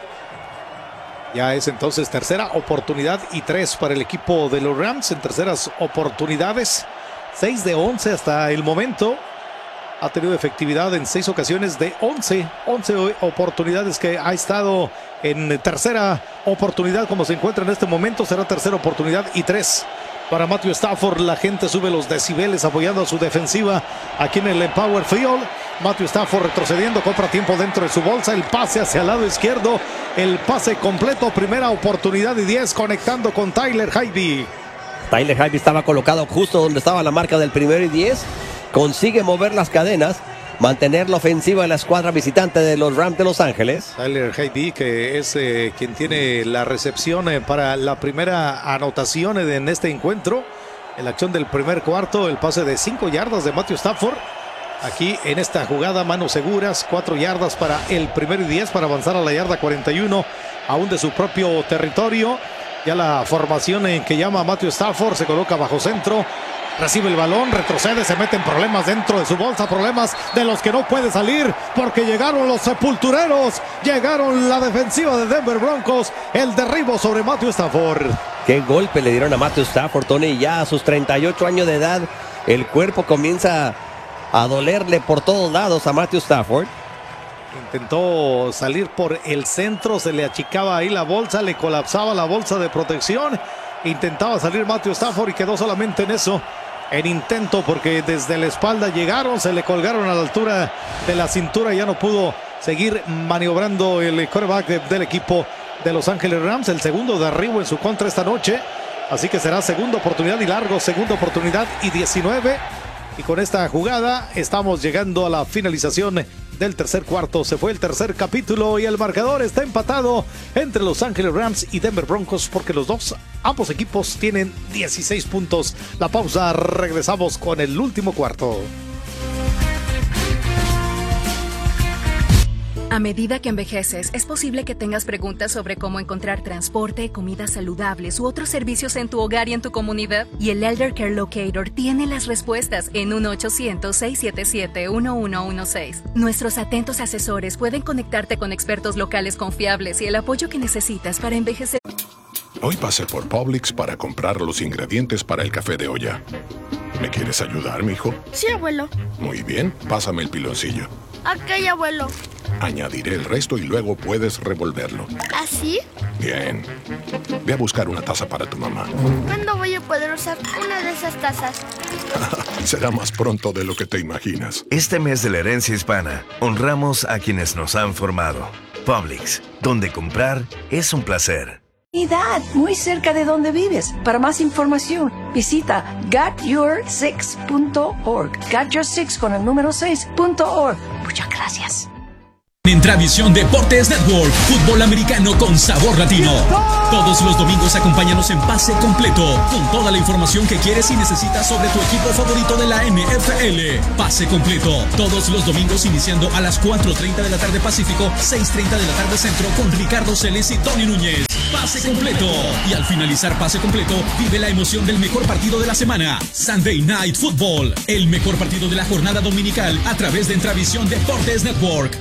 Ya es entonces tercera oportunidad y 3 para el equipo de los Rams en terceras oportunidades. 6 de 11 hasta el momento. Ha tenido efectividad en 6 ocasiones de 11 oportunidades que ha estado en tercera oportunidad como se encuentra en este momento. Será tercera oportunidad y 3 para Matthew Stafford. La gente sube los decibeles apoyando a su defensiva aquí en el Empower Field. Matthew Stafford retrocediendo, compra tiempo dentro de su bolsa, el pase hacia el lado izquierdo, el pase completo, primera oportunidad y 10, conectando con Tyler Higbee. Tyler Higbee estaba colocado justo donde estaba la marca del 1º y 10, consigue mover las cadenas, mantener la ofensiva de la escuadra visitante de los Rams de Los Ángeles. Tyler Higbee, que es quien tiene la recepción para la primera anotación en este encuentro. En la acción del primer cuarto, el pase de 5 yardas de Matthew Stafford. Aquí en esta jugada, manos seguras, 4 yardas para el 1º y 10 para avanzar a la yarda 41, aún de su propio territorio. Ya la formación en que llama Matthew Stafford se coloca bajo centro. Recibe el balón, retrocede, se mete en problemas dentro de su bolsa, problemas de los que no puede salir porque llegaron los sepultureros, llegaron la defensiva de Denver Broncos, el derribo sobre Matthew Stafford. Qué golpe le dieron a Matthew Stafford, Tony, ya a sus 38 años de edad, el cuerpo comienza a dolerle por todos lados a Matthew Stafford. Intentó salir por el centro, se le achicaba ahí la bolsa, le colapsaba la bolsa de protección. Intentaba salir Matthew Stafford y quedó solamente en eso, en intento, porque desde la espalda llegaron, se le colgaron a la altura de la cintura y ya no pudo seguir maniobrando el quarterback del equipo de Los Ángeles Rams. El segundo derribo en su contra esta noche, así que será segunda oportunidad y largo, segunda oportunidad y 19. Y con esta jugada estamos llegando a la finalización del tercer cuarto. Se fue el tercer capítulo y el marcador está empatado entre Los Ángeles Rams y Denver Broncos porque ambos equipos tienen 16 puntos. La pausa, regresamos con el último cuarto. A medida que envejeces, es posible que tengas preguntas sobre cómo encontrar transporte, comidas saludables u otros servicios en tu hogar y en tu comunidad. Y el Elder Care Locator tiene las respuestas en 1-800-677-1116. Nuestros atentos asesores pueden conectarte con expertos locales confiables y el apoyo que necesitas para envejecer. Hoy pasé por Publix para comprar los ingredientes para el café de olla. ¿Me quieres ayudar, mijo? Sí, abuelo. Muy bien, pásame el piloncillo. Ok, abuelo. Añadiré el resto y luego puedes revolverlo. ¿Así? Bien. Ve a buscar una taza para tu mamá. ¿Cuándo voy a poder usar una de esas tazas? Será más pronto de lo que te imaginas. Este mes de la herencia hispana, honramos a quienes nos han formado. Publix, donde comprar es un placer. Muy cerca de donde vives. Para más información, visita GotYour6.org. GotYour6 con el número 6.org. Muchas gracias. En Travisión Deportes Network, fútbol americano con sabor latino. Todos los domingos acompáñanos en Pase Completo, con toda la información que quieres y necesitas sobre tu equipo favorito de la NFL. Pase Completo, todos los domingos iniciando a las 4:30 de la tarde Pacífico, 6:30 de la tarde Centro, con Ricardo Celis y Tony Núñez. Pase Completo. Y al finalizar Pase Completo, vive la emoción del mejor partido de la semana, Sunday Night Football, el mejor partido de la jornada dominical a través de Travisión Deportes Network.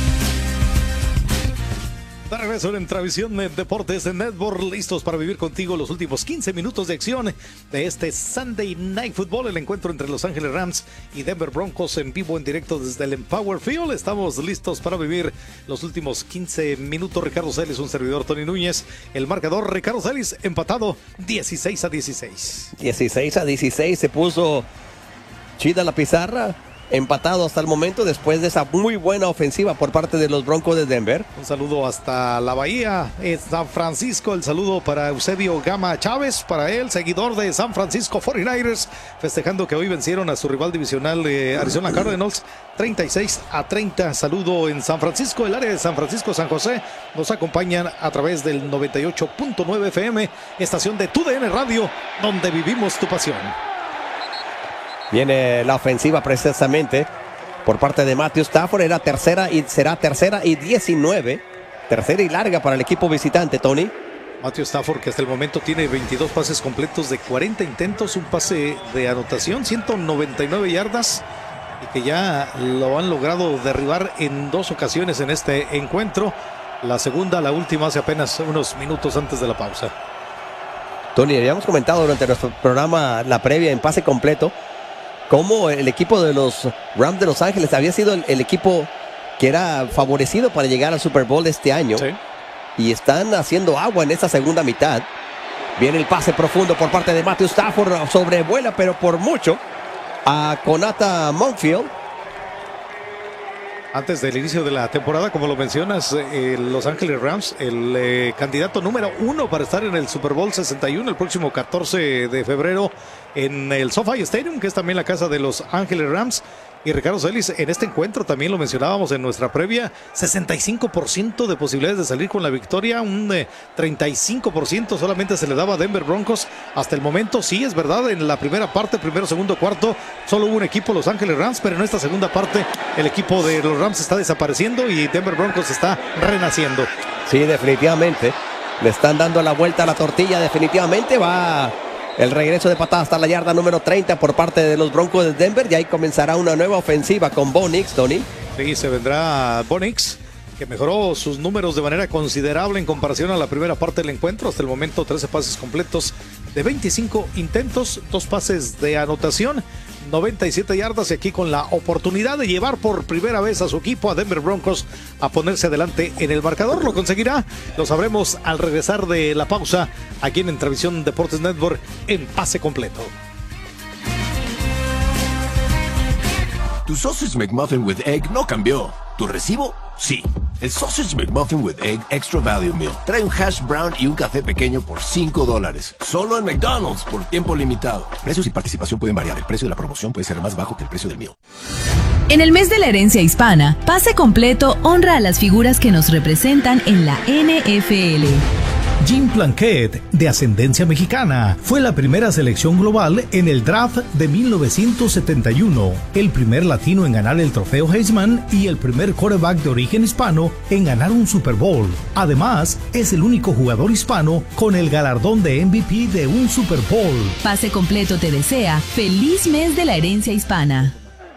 De regreso en Travisión Deportes Network, listos para vivir contigo los últimos 15 minutos de acción de este Sunday Night Football, el encuentro entre Los Ángeles Rams y Denver Broncos en vivo, en directo desde el Empower Field. Estamos listos para vivir los últimos 15 minutos. Ricardo Celis, un servidor, Tony Núñez. El marcador, Ricardo Celis, empatado 16-16. 16-16 se puso chida la pizarra. Empatado hasta el momento después de esa muy buena ofensiva por parte de los Broncos de Denver. Un saludo hasta la Bahía, San Francisco. El saludo para Eusebio Gama Chávez, para él, seguidor de San Francisco 49ers, festejando que hoy vencieron a su rival divisional de Arizona Cardinals 36-30. Saludo en San Francisco, el área de San Francisco, San José. Nos acompañan a través del 98.9 FM, estación de TUDN Radio, donde vivimos tu pasión. Viene la ofensiva precisamente por parte de Matthew Stafford. Será tercera y 19. Tercera y larga para el equipo visitante, Tony. Matthew Stafford, que hasta el momento tiene 22 pases completos de 40 intentos, un pase de anotación, 199 yardas, y que ya lo han logrado derribar en 2 ocasiones en este encuentro. La segunda, la última, hace apenas unos minutos antes de la pausa. Tony, habíamos comentado durante nuestro programa, la previa en Pase Completo, cómo el equipo de los Rams de Los Ángeles había sido el equipo que era favorecido para llegar al Super Bowl este año. Sí. Y están haciendo agua en esta segunda mitad. Viene el pase profundo por parte de Matthew Stafford. Sobrevuela, pero por mucho, a Konata Monfield. Antes del inicio de la temporada, como lo mencionas, Los Ángeles Rams, el candidato número 1 para estar en el Super Bowl 61 el próximo 14 de febrero en el SoFi Stadium, que es también la casa de Los Ángeles Rams. Y Ricardo Celis, en este encuentro también lo mencionábamos en nuestra previa, 65% de posibilidades de salir con la victoria, un 35% solamente se le daba a Denver Broncos hasta el momento. Sí, es verdad, en la primera parte, primero, segundo, cuarto, solo hubo un equipo, Los Ángeles Rams, pero en esta segunda parte el equipo de los Rams está desapareciendo y Denver Broncos está renaciendo. Sí, definitivamente, le están dando la vuelta a la tortilla, definitivamente va el regreso de patada hasta la yarda número 30 por parte de los Broncos de Denver. Y ahí comenzará una nueva ofensiva con Bo Nix, Tony. Sí, se vendrá Bo Nix, que mejoró sus números de manera considerable en comparación a la primera parte del encuentro. Hasta el momento 13 pases completos de 25 intentos, 2 pases de anotación, 97 yardas, y aquí con la oportunidad de llevar por primera vez a su equipo, a Denver Broncos, a ponerse adelante en el marcador. ¿Lo conseguirá? Lo sabremos al regresar de la pausa aquí en Travisión Deportes Network en Pase Completo. Tu Sausage McMuffin with Egg no cambió. ¿Tu recibo? Sí. El Sausage McMuffin with Egg Extra Value Meal trae un hash brown y un café pequeño por $5. Solo en McDonald's por tiempo limitado. Precios y participación pueden variar. El precio de la promoción puede ser más bajo que el precio del meal. En el mes de la herencia hispana, Pase Completo honra a las figuras que nos representan en la NFL. Jim Plunkett, de ascendencia mexicana, fue la primera selección global en el draft de 1971, el primer latino en ganar el trofeo Heisman y el primer quarterback de origen hispano en ganar un Super Bowl. Además, es el único jugador hispano con el galardón de MVP de un Super Bowl. Pase Completo te desea feliz mes de la herencia hispana.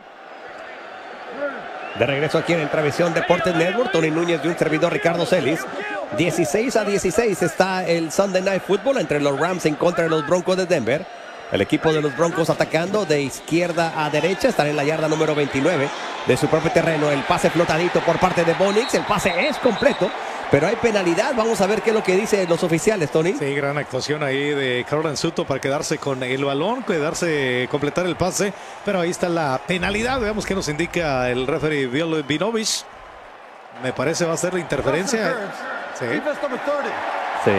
De regreso aquí en Travisión Deportes Network, Tony Núñez y un servidor, Ricardo Celis. 16-16 está el Sunday Night Football entre los Rams en contra de los Broncos de Denver. El equipo de los Broncos atacando de izquierda a derecha, están en la yarda número 29 de su propio terreno. El pase flotadito por parte de Bo Nix, el pase es completo, pero hay penalidad. Vamos a ver qué es lo que dicen los oficiales, Tony. Sí, gran actuación ahí de Caroline Suto para quedarse con el balón, completar el pase, pero ahí está la penalidad. Veamos qué nos indica el referee Bill Vinovich. Me parece va a ser la interferencia. Sí. Sí.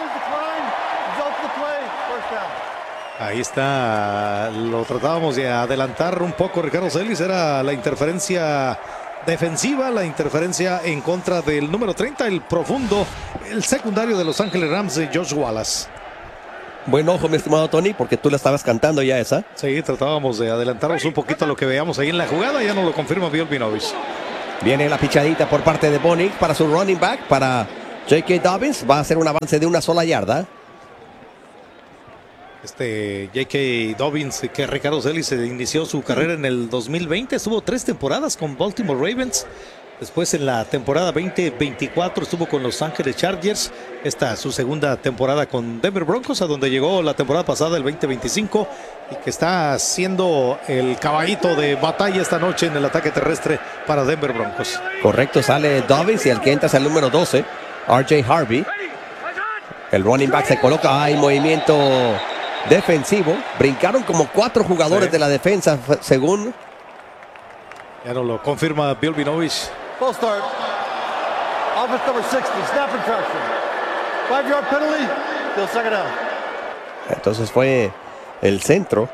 Ahí está, lo tratábamos de adelantar un poco, Ricardo Celis, era la interferencia defensiva, la interferencia en contra del número 30, el profundo, el secundario de Los Ángeles Rams, Josh Wallace. Buen ojo, mi estimado Tony, porque tú la estabas cantando ya esa. Sí, tratábamos de adelantarnos un poquito a lo que veíamos ahí en la jugada, ya nos lo confirma Bill Vinovich. Viene la pichadita por parte de Bo Nix para su running back, para J.K. Dobbins. Va a hacer un avance de una sola yarda. J.K. Dobbins, que Ricardo Celis inició su carrera en el 2020, estuvo 3 temporadas con Baltimore Ravens. Después en la temporada 2024 estuvo con Los Ángeles Chargers. Esta es su segunda temporada con Denver Broncos, a donde llegó la temporada pasada, el 2025, y que está siendo el caballito de batalla esta noche en el ataque terrestre para Denver Broncos. Correcto, sale Dobbins y el que entra es el número 12, R.J. Harvey. El running back se coloca, hay movimiento defensivo. Brincaron como 4 jugadores de la defensa, según... Ya nos lo confirma Bill Vinovich. Full start. Offense number 60, snap infraction. 5-yard penalty, still second down. Entonces fue el centro.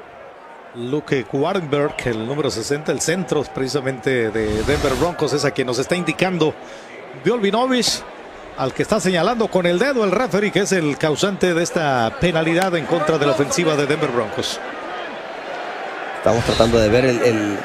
Luke Warrenberg, el número 60, el centro precisamente de Denver Broncos, es a quien nos está indicando Bill Vinovich, al que está señalando con el dedo el referee, que es el causante de esta penalidad en contra de la ofensiva de Denver Broncos. Estamos tratando de ver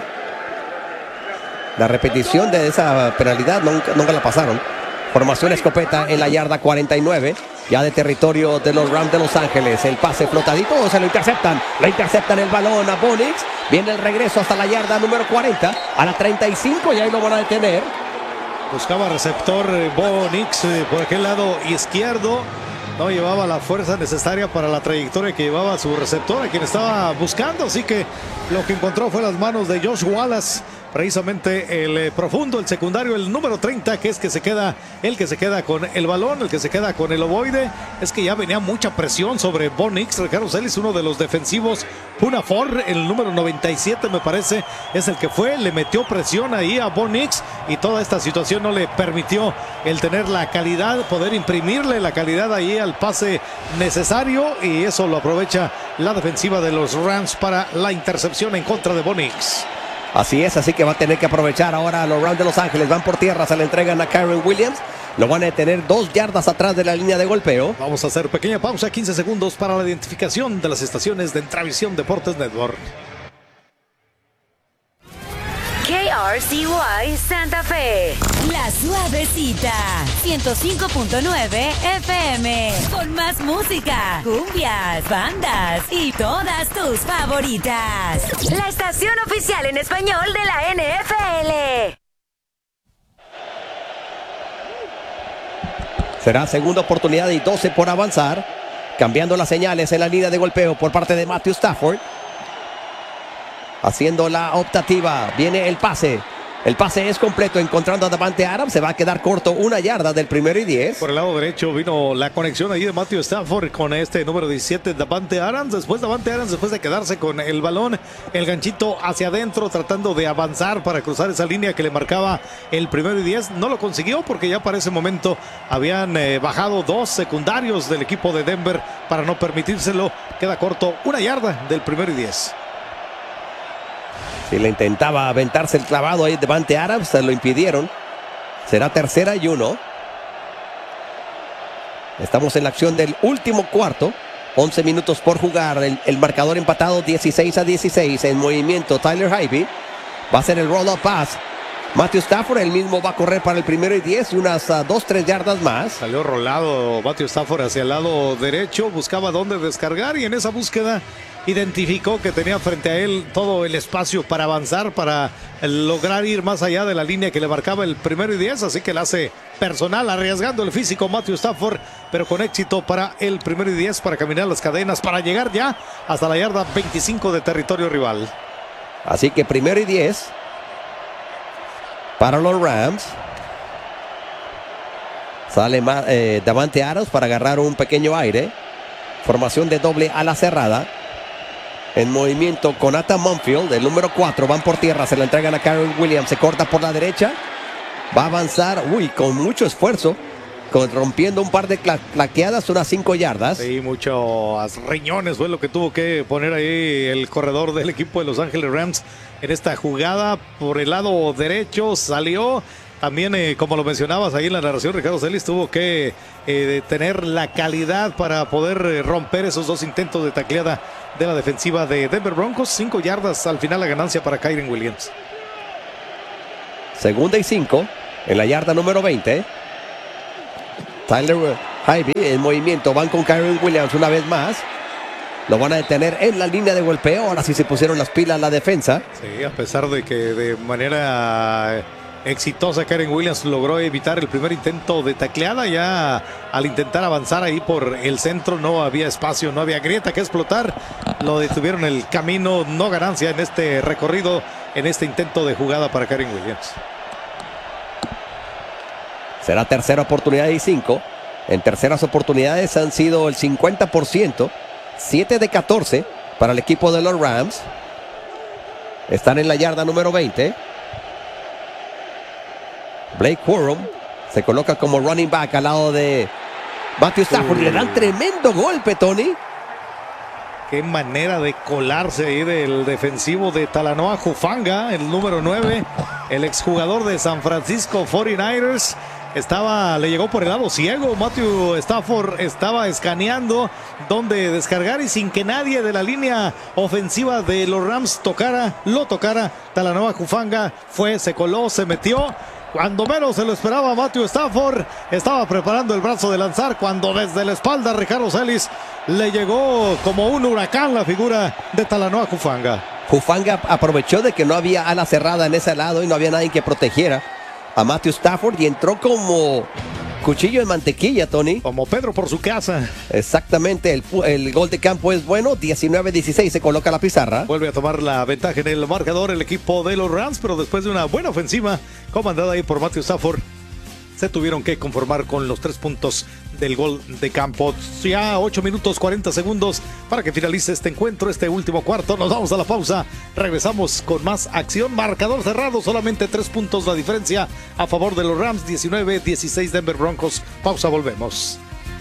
la repetición de esa penalidad, nunca la pasaron. Formación escopeta en la yarda 49, ya de territorio de los Rams de Los Ángeles. El pase flotadito, se lo interceptan. Le interceptan el balón a Bo Nix. Viene el regreso hasta la yarda número 40, a la 35, y ahí lo van a detener. Buscaba receptor Bo Nix por aquel lado izquierdo. No llevaba la fuerza necesaria para la trayectoria que llevaba su receptor, a quien estaba buscando. Así que lo que encontró fue las manos de Josh Wallace. Precisamente el profundo, el secundario, el número 30, que es el que se queda con el balón, el que se queda con el ovoide. Es que ya venía mucha presión sobre Bo Nix. Ricardo Celis, uno de los defensivos. Puna Ford, el número 97 me parece, es el que le metió presión ahí a Bo Nix, y toda esta situación no le permitió el tener la calidad, poder imprimirle la calidad ahí al pase necesario, y eso lo aprovecha la defensiva de los Rams para la intercepción en contra de Bo Nix. Así es, así que va a tener que aprovechar ahora los Rams de Los Ángeles. Van por tierra, se le entregan a Kyren Williams. Lo van a detener 2 yardas atrás de la línea de golpeo. Vamos a hacer pequeña pausa, 15 segundos para la identificación de las estaciones de Entravisión Deportes Network. KRCY Santa Fe, La Suavecita, 105.9 FM, con más música, cumbias, bandas y todas tus favoritas. La estación oficial en español de la NFL. Será segunda oportunidad y 12 por avanzar. Cambiando las señales en la línea de golpeo por parte de Matthew Stafford. Haciendo la optativa, viene el pase. El pase es completo, encontrando a Davante Adams. Se va a quedar corto, 1 yarda del 1º y 10. Por el lado derecho vino la conexión ahí de Matthew Stafford con este número 17, Davante Adams. Después de quedarse con el balón, el ganchito hacia adentro, tratando de avanzar para cruzar esa línea que le marcaba el 1º y 10. No lo consiguió porque ya para ese momento habían bajado 2 secundarios del equipo de Denver para no permitírselo. Queda corto, 1 yarda del 1º y 10. Si le intentaba aventarse el clavado ahí Davante Adams, se lo impidieron. Será 3rd y 1. Estamos en la acción del último cuarto. 11 minutos por jugar. El marcador empatado 16-16. En movimiento Tyler Higbee. Va a ser el roll-up pass. Matthew Stafford, el mismo va a correr para el 1º y 10 y unas 2-3 yardas más. Salió rolado Matthew Stafford hacia el lado derecho. Buscaba dónde descargar y en esa búsqueda identificó que tenía frente a él todo el espacio para avanzar, para lograr ir más allá de la línea que le marcaba el 1º y 10, así que la hace personal, arriesgando el físico Matthew Stafford, pero con éxito para el 1º y 10, para caminar las cadenas, para llegar ya hasta la yarda 25 de territorio rival. Así que 1º y 10 para los Rams. Sale Davante Adams para agarrar un pequeño aire. Formación de doble ala cerrada. En movimiento con Nathan Monfield, el número 4, van por tierra, se la entregan a Kyren Williams, se corta por la derecha, va a avanzar, con mucho esfuerzo, rompiendo un par de claqueadas, unas 5 yardas. Sí, muchos riñones fue lo que tuvo que poner ahí el corredor del equipo de Los Ángeles Rams en esta jugada. Por el lado derecho salió. También, como lo mencionabas ahí en la narración, Ricardo Celis tuvo que tener la calidad para poder romper esos 2 intentos de tacleada de la defensiva de Denver Broncos. 5 yardas al final la ganancia para Kyren Williams. 2ª y 5 en la yarda número 20. Tyler Higbee en movimiento, van con Kyren Williams una vez más. Lo van a detener en la línea de golpeo. Ahora sí se pusieron las pilas la defensa. Sí, a pesar de que de manera exitosa Kyren Williams logró evitar el primer intento de tacleada. Ya al intentar avanzar ahí por el centro no había espacio, no había grieta que explotar. Lo detuvieron el camino, no ganancia en este recorrido, en este intento de jugada para Kyren Williams. Será tercera oportunidad y 5. En terceras oportunidades han sido el 50%. 7 de 14 para el equipo de los Rams. Están en la yarda número 20. Blake Corum se coloca como running back al lado de Matthew Stafford. Le dan tremendo golpe, Tony. Qué manera de colarse ahí del defensivo de Talanoa Hufanga, el número 9, el exjugador de San Francisco 49ers. Le llegó por el lado ciego. Matthew Stafford estaba escaneando donde descargar y sin que nadie de la línea ofensiva de los Rams lo tocara. Talanoa Hufanga se coló, se metió. Cuando menos se lo esperaba Matthew Stafford, estaba preparando el brazo de lanzar cuando desde la espalda Ricardo Celis le llegó como un huracán la figura de Talanoa Hufanga. Hufanga aprovechó de que no había ala cerrada en ese lado y no había nadie que protegiera a Matthew Stafford y entró como cuchillo de mantequilla, Tony. Como Pedro por su casa. Exactamente, el gol de campo es bueno. 19-16 se coloca la pizarra. Vuelve a tomar la ventaja en el marcador el equipo de los Rams, pero después de una buena ofensiva comandada ahí por Matthew Stafford, se tuvieron que conformar con los 3 puntos del gol de campo. Ya 8 minutos 40 segundos para que finalice este encuentro, este último cuarto. Nos vamos a la pausa, regresamos con más acción. Marcador cerrado, solamente 3 puntos la diferencia a favor de los Rams. 19-16 Denver Broncos. Pausa, volvemos.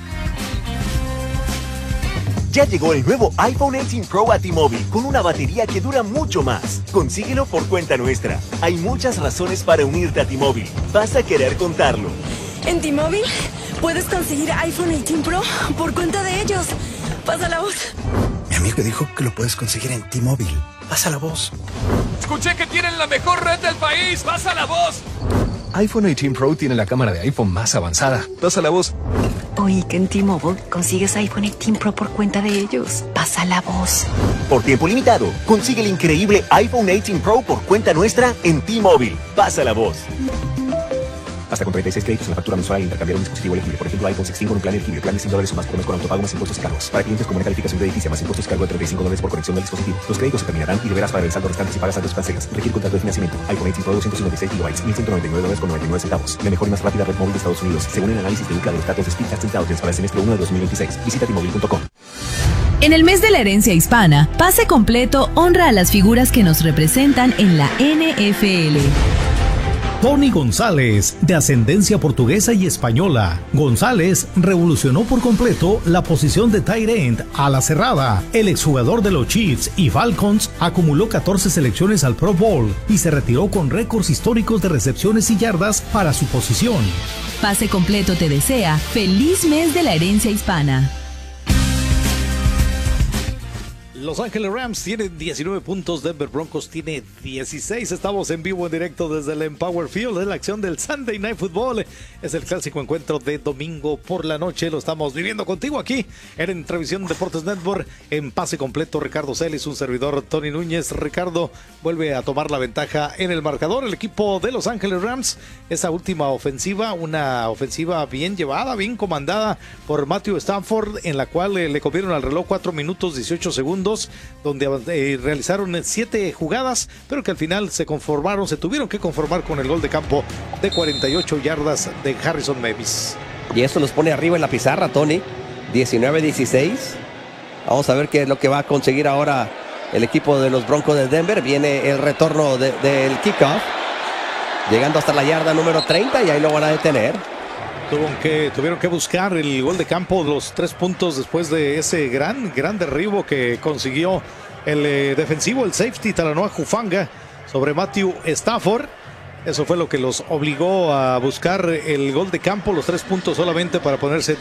Ya llegó el nuevo iPhone 18 Pro a T-Mobile con una batería que dura mucho más. Consíguelo por cuenta nuestra. Hay muchas razones para unirte a T-Mobile. Vas a querer contarlo. En T-Mobile puedes conseguir iPhone 18 Pro por cuenta de ellos. Pasa la voz. Mi amigo dijo que lo puedes conseguir en T-Mobile. Pasa la voz. Escuché que tienen la mejor red del país. Pasa la voz. iPhone 18 Pro tiene la cámara de iPhone más avanzada. Pasa la voz. Oí que en T-Mobile consigues iPhone 18 Pro por cuenta de ellos. Pasa la voz. Por tiempo limitado, consigue el increíble iPhone 18 Pro por cuenta nuestra en T-Mobile. Pasa la voz. Hasta con 36 créditos en la factura mensual al intercambiar un dispositivo elegible. Por ejemplo, iPhone 16 con un plan elegible. Plan de $100 o más por mes con autopago más impuestos y cargos. Para clientes con buena calificación de edificio más impuestos y cargo de $35 por conexión del dispositivo. Los créditos se terminarán y deberás pagar el saldo restante si pagas saldos cancelas. Requiere contrato de financiamiento. iPhone 18 Pro 256 GB, $1.199.99. La mejor y más rápida red móvil de Estados Unidos, según el análisis de UCLA de los datos de Speedtest Intelligence para el semestre 1 de 2026. Visita T-Mobile.com. En el mes de la herencia hispana, Pase Completo honra a las figuras que nos representan en la NFL. Tony González, de ascendencia portuguesa y española. González revolucionó por completo la posición de tight end a la cerrada. El exjugador de los Chiefs y Falcons acumuló 14 selecciones al Pro Bowl y se retiró con récords históricos de recepciones y yardas para su posición. Pase Completo te desea feliz mes de la herencia hispana. Los Ángeles Rams tienen 19 puntos, Denver Broncos tiene 16. Estamos en vivo, en directo desde el Empower Field. Es la acción del Sunday Night Football. Es el clásico encuentro de domingo por la noche. Lo estamos viviendo contigo aquí en Televisión Deportes Network. En Pase Completo, Ricardo Celis, un servidor, Tony Núñez. Ricardo vuelve a tomar la ventaja en el marcador. El equipo de Los Ángeles Rams, esa última ofensiva, una ofensiva bien llevada, bien comandada por Matthew Stafford, en la cual le comieron al reloj 4 minutos 18 segundos. Donde realizaron 7 jugadas, pero que al final se tuvieron que conformar con el gol de campo de 48 yardas de Harrison Mavis. Y eso los pone arriba en la pizarra, Tony. 19-16. Vamos a ver qué es lo que va a conseguir ahora el equipo de los Broncos de Denver. Viene el retorno del kickoff, llegando hasta la yarda número 30 y ahí lo van a detener. Tuvieron que buscar el gol de campo, los 3 puntos después de ese gran derribo que consiguió el defensivo, el safety Talanoa Hufanga sobre Matthew Stafford. Eso fue lo que los obligó a buscar el gol de campo, los 3 puntos solamente para ponerse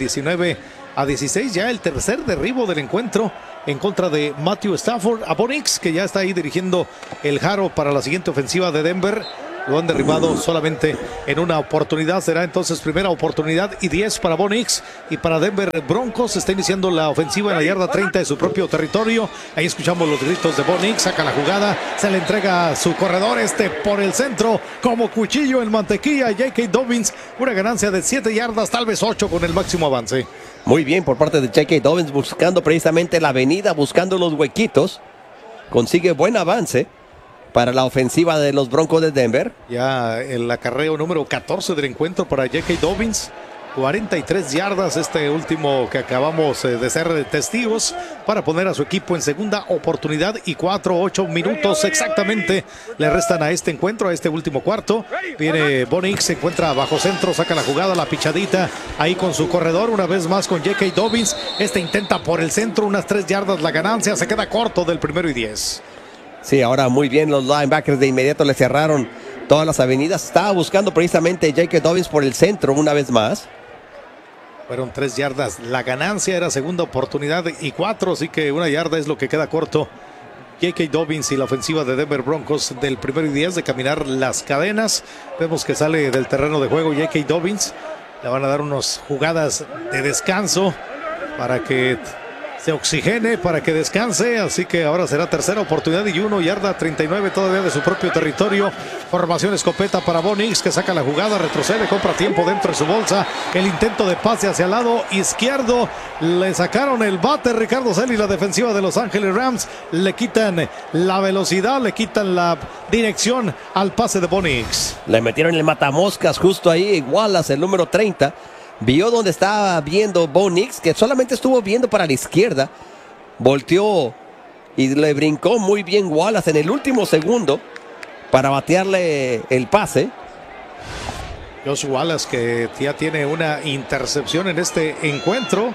19-16. Ya el tercer derribo del encuentro en contra de Matthew Stafford. A Bo Nix, que ya está ahí dirigiendo el Jaro para la siguiente ofensiva de Denver. Lo han derribado solamente en una oportunidad. Será entonces primera oportunidad y 10 para Bo Nix. Y para Denver Broncos está iniciando la ofensiva en la yarda 30 de su propio territorio. Ahí escuchamos los gritos de Bo Nix. Saca la jugada, se le entrega a su corredor por el centro como cuchillo en mantequilla. J.K. Dobbins, una ganancia de 7 yardas, tal vez 8 con el máximo avance. Muy bien por parte de J.K. Dobbins, buscando precisamente la avenida, buscando los huequitos. Consigue buen avance para la ofensiva de los Broncos de Denver. Ya el acarreo número 14 del encuentro para J.K. Dobbins. 43 yardas, este último que acabamos de ser testigos, para poner a su equipo en segunda oportunidad y 8 minutos exactamente le restan a este encuentro, a este último cuarto. Viene Bo Nix, se encuentra bajo centro, saca la jugada, la pichadita ahí con su corredor, una vez más con J.K. Dobbins. Intenta por el centro, unas 3 yardas la ganancia, se queda corto del 1º y 10. Sí, ahora muy bien los linebackers de inmediato le cerraron todas las avenidas. Estaba buscando precisamente J.K. Dobbins por el centro una vez más. Fueron 3 yardas. La ganancia era segunda oportunidad y 4, así que 1 yarda es lo que queda corto. J.K. Dobbins y la ofensiva de Denver Broncos del 1º y 10 de caminar las cadenas. Vemos que sale del terreno de juego J.K. Dobbins. Le van a dar unas jugadas de descanso para que se oxigene, para que descanse, así que ahora será tercera oportunidad y 1 yarda 39 todavía de su propio territorio. Formación escopeta para Bo Nix, que saca la jugada, retrocede, compra tiempo dentro de su bolsa. El intento de pase hacia el lado izquierdo, le sacaron el bate Ricardo Selly, la defensiva de Los Ángeles Rams. Le quitan la velocidad, le quitan la dirección al pase de Bo Nix. Le metieron el matamoscas justo ahí, Wallace, el número 30. Vio donde estaba viendo Bo Nix, que solamente estuvo viendo para la izquierda. Volteó y le brincó muy bien Wallace en el último segundo para batearle el pase. Josh Wallace, que ya tiene una intercepción en este encuentro.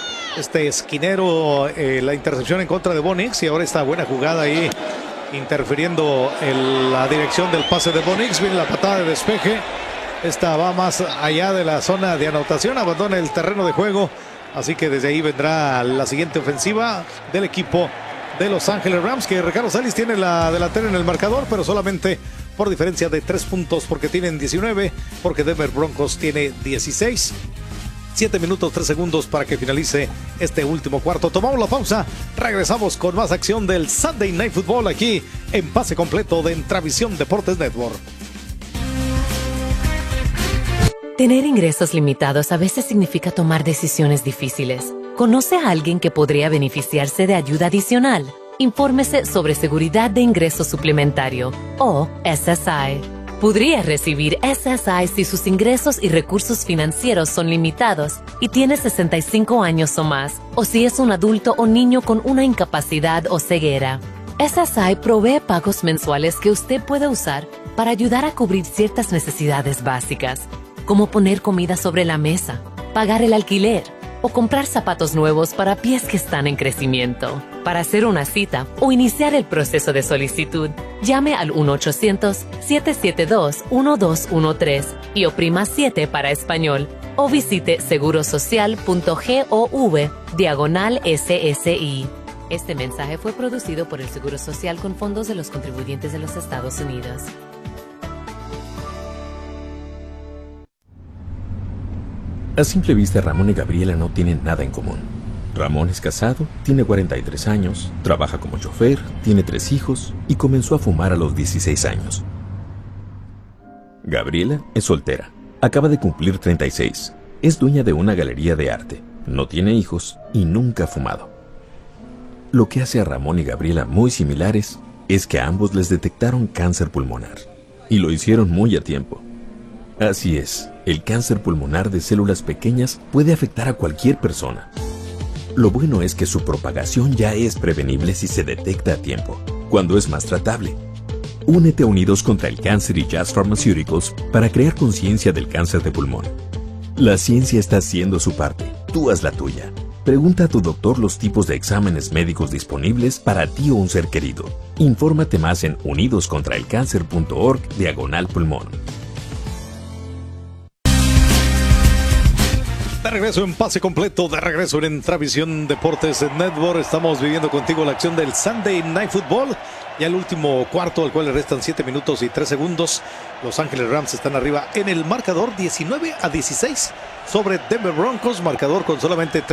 Esquinero, la intercepción en contra de Bo Nix, y ahora esta buena jugada ahí interfiriendo en la dirección del pase de Bo Nix. Viene la patada de despeje. Esta va más allá de la zona de anotación, abandona el terreno de juego, así que desde ahí vendrá la siguiente ofensiva del equipo de Los Ángeles Rams, que Ricardo Salis tiene la delantera en el marcador, pero solamente por diferencia de 3 puntos, porque tienen 19, porque Denver Broncos tiene 16. 7 minutos 3 segundos para que finalice este último cuarto. Tomamos la pausa, regresamos con más acción del Sunday Night Football aquí en Pase Completo de Entravisión Deportes Network. Tener ingresos limitados a veces significa tomar decisiones difíciles. ¿Conoce a alguien que podría beneficiarse de ayuda adicional? Infórmese sobre Seguridad de Ingreso Suplementario, o SSI. Podría recibir SSI si sus ingresos y recursos financieros son limitados y tiene 65 años o más, o si es un adulto o niño con una incapacidad o ceguera. SSI provee pagos mensuales que usted puede usar para ayudar a cubrir ciertas necesidades básicas, como poner comida sobre la mesa, pagar el alquiler o comprar zapatos nuevos para pies que están en crecimiento. Para hacer una cita o iniciar el proceso de solicitud, llame al 1-800-772-1213 y oprima 7 para español, o visite segurosocial.gov/SSI. Este mensaje fue producido por el Seguro Social con fondos de los contribuyentes de los Estados Unidos. A simple vista, Ramón y Gabriela no tienen nada en común. Ramón es casado, tiene 43 años, trabaja como chofer, tiene 3 hijos y comenzó a fumar a los 16 años. Gabriela es soltera, acaba de cumplir 36, es dueña de una galería de arte, no tiene hijos y nunca ha fumado. Lo que hace a Ramón y Gabriela muy similares es que a ambos les detectaron cáncer pulmonar, y lo hicieron muy a tiempo. Así es, el cáncer pulmonar de células pequeñas puede afectar a cualquier persona. Lo bueno es que su propagación ya es prevenible si se detecta a tiempo, cuando es más tratable. Únete a Unidos contra el Cáncer y Jazz Pharmaceuticals para crear conciencia del cáncer de pulmón. La ciencia está haciendo su parte. Tú haz la tuya. Pregunta a tu doctor los tipos de exámenes médicos disponibles para ti o un ser querido. Infórmate más en unidoscontraelcáncer.org/pulmón. De regreso en Pase Completo, de regreso en Intravisión Deportes Network. Estamos viviendo contigo la acción del Sunday Night Football. Ya el último cuarto, al cual le restan 7 minutos y 3 segundos. Los Ángeles Rams están arriba en el marcador 19-16 sobre Denver Broncos. Marcador con solamente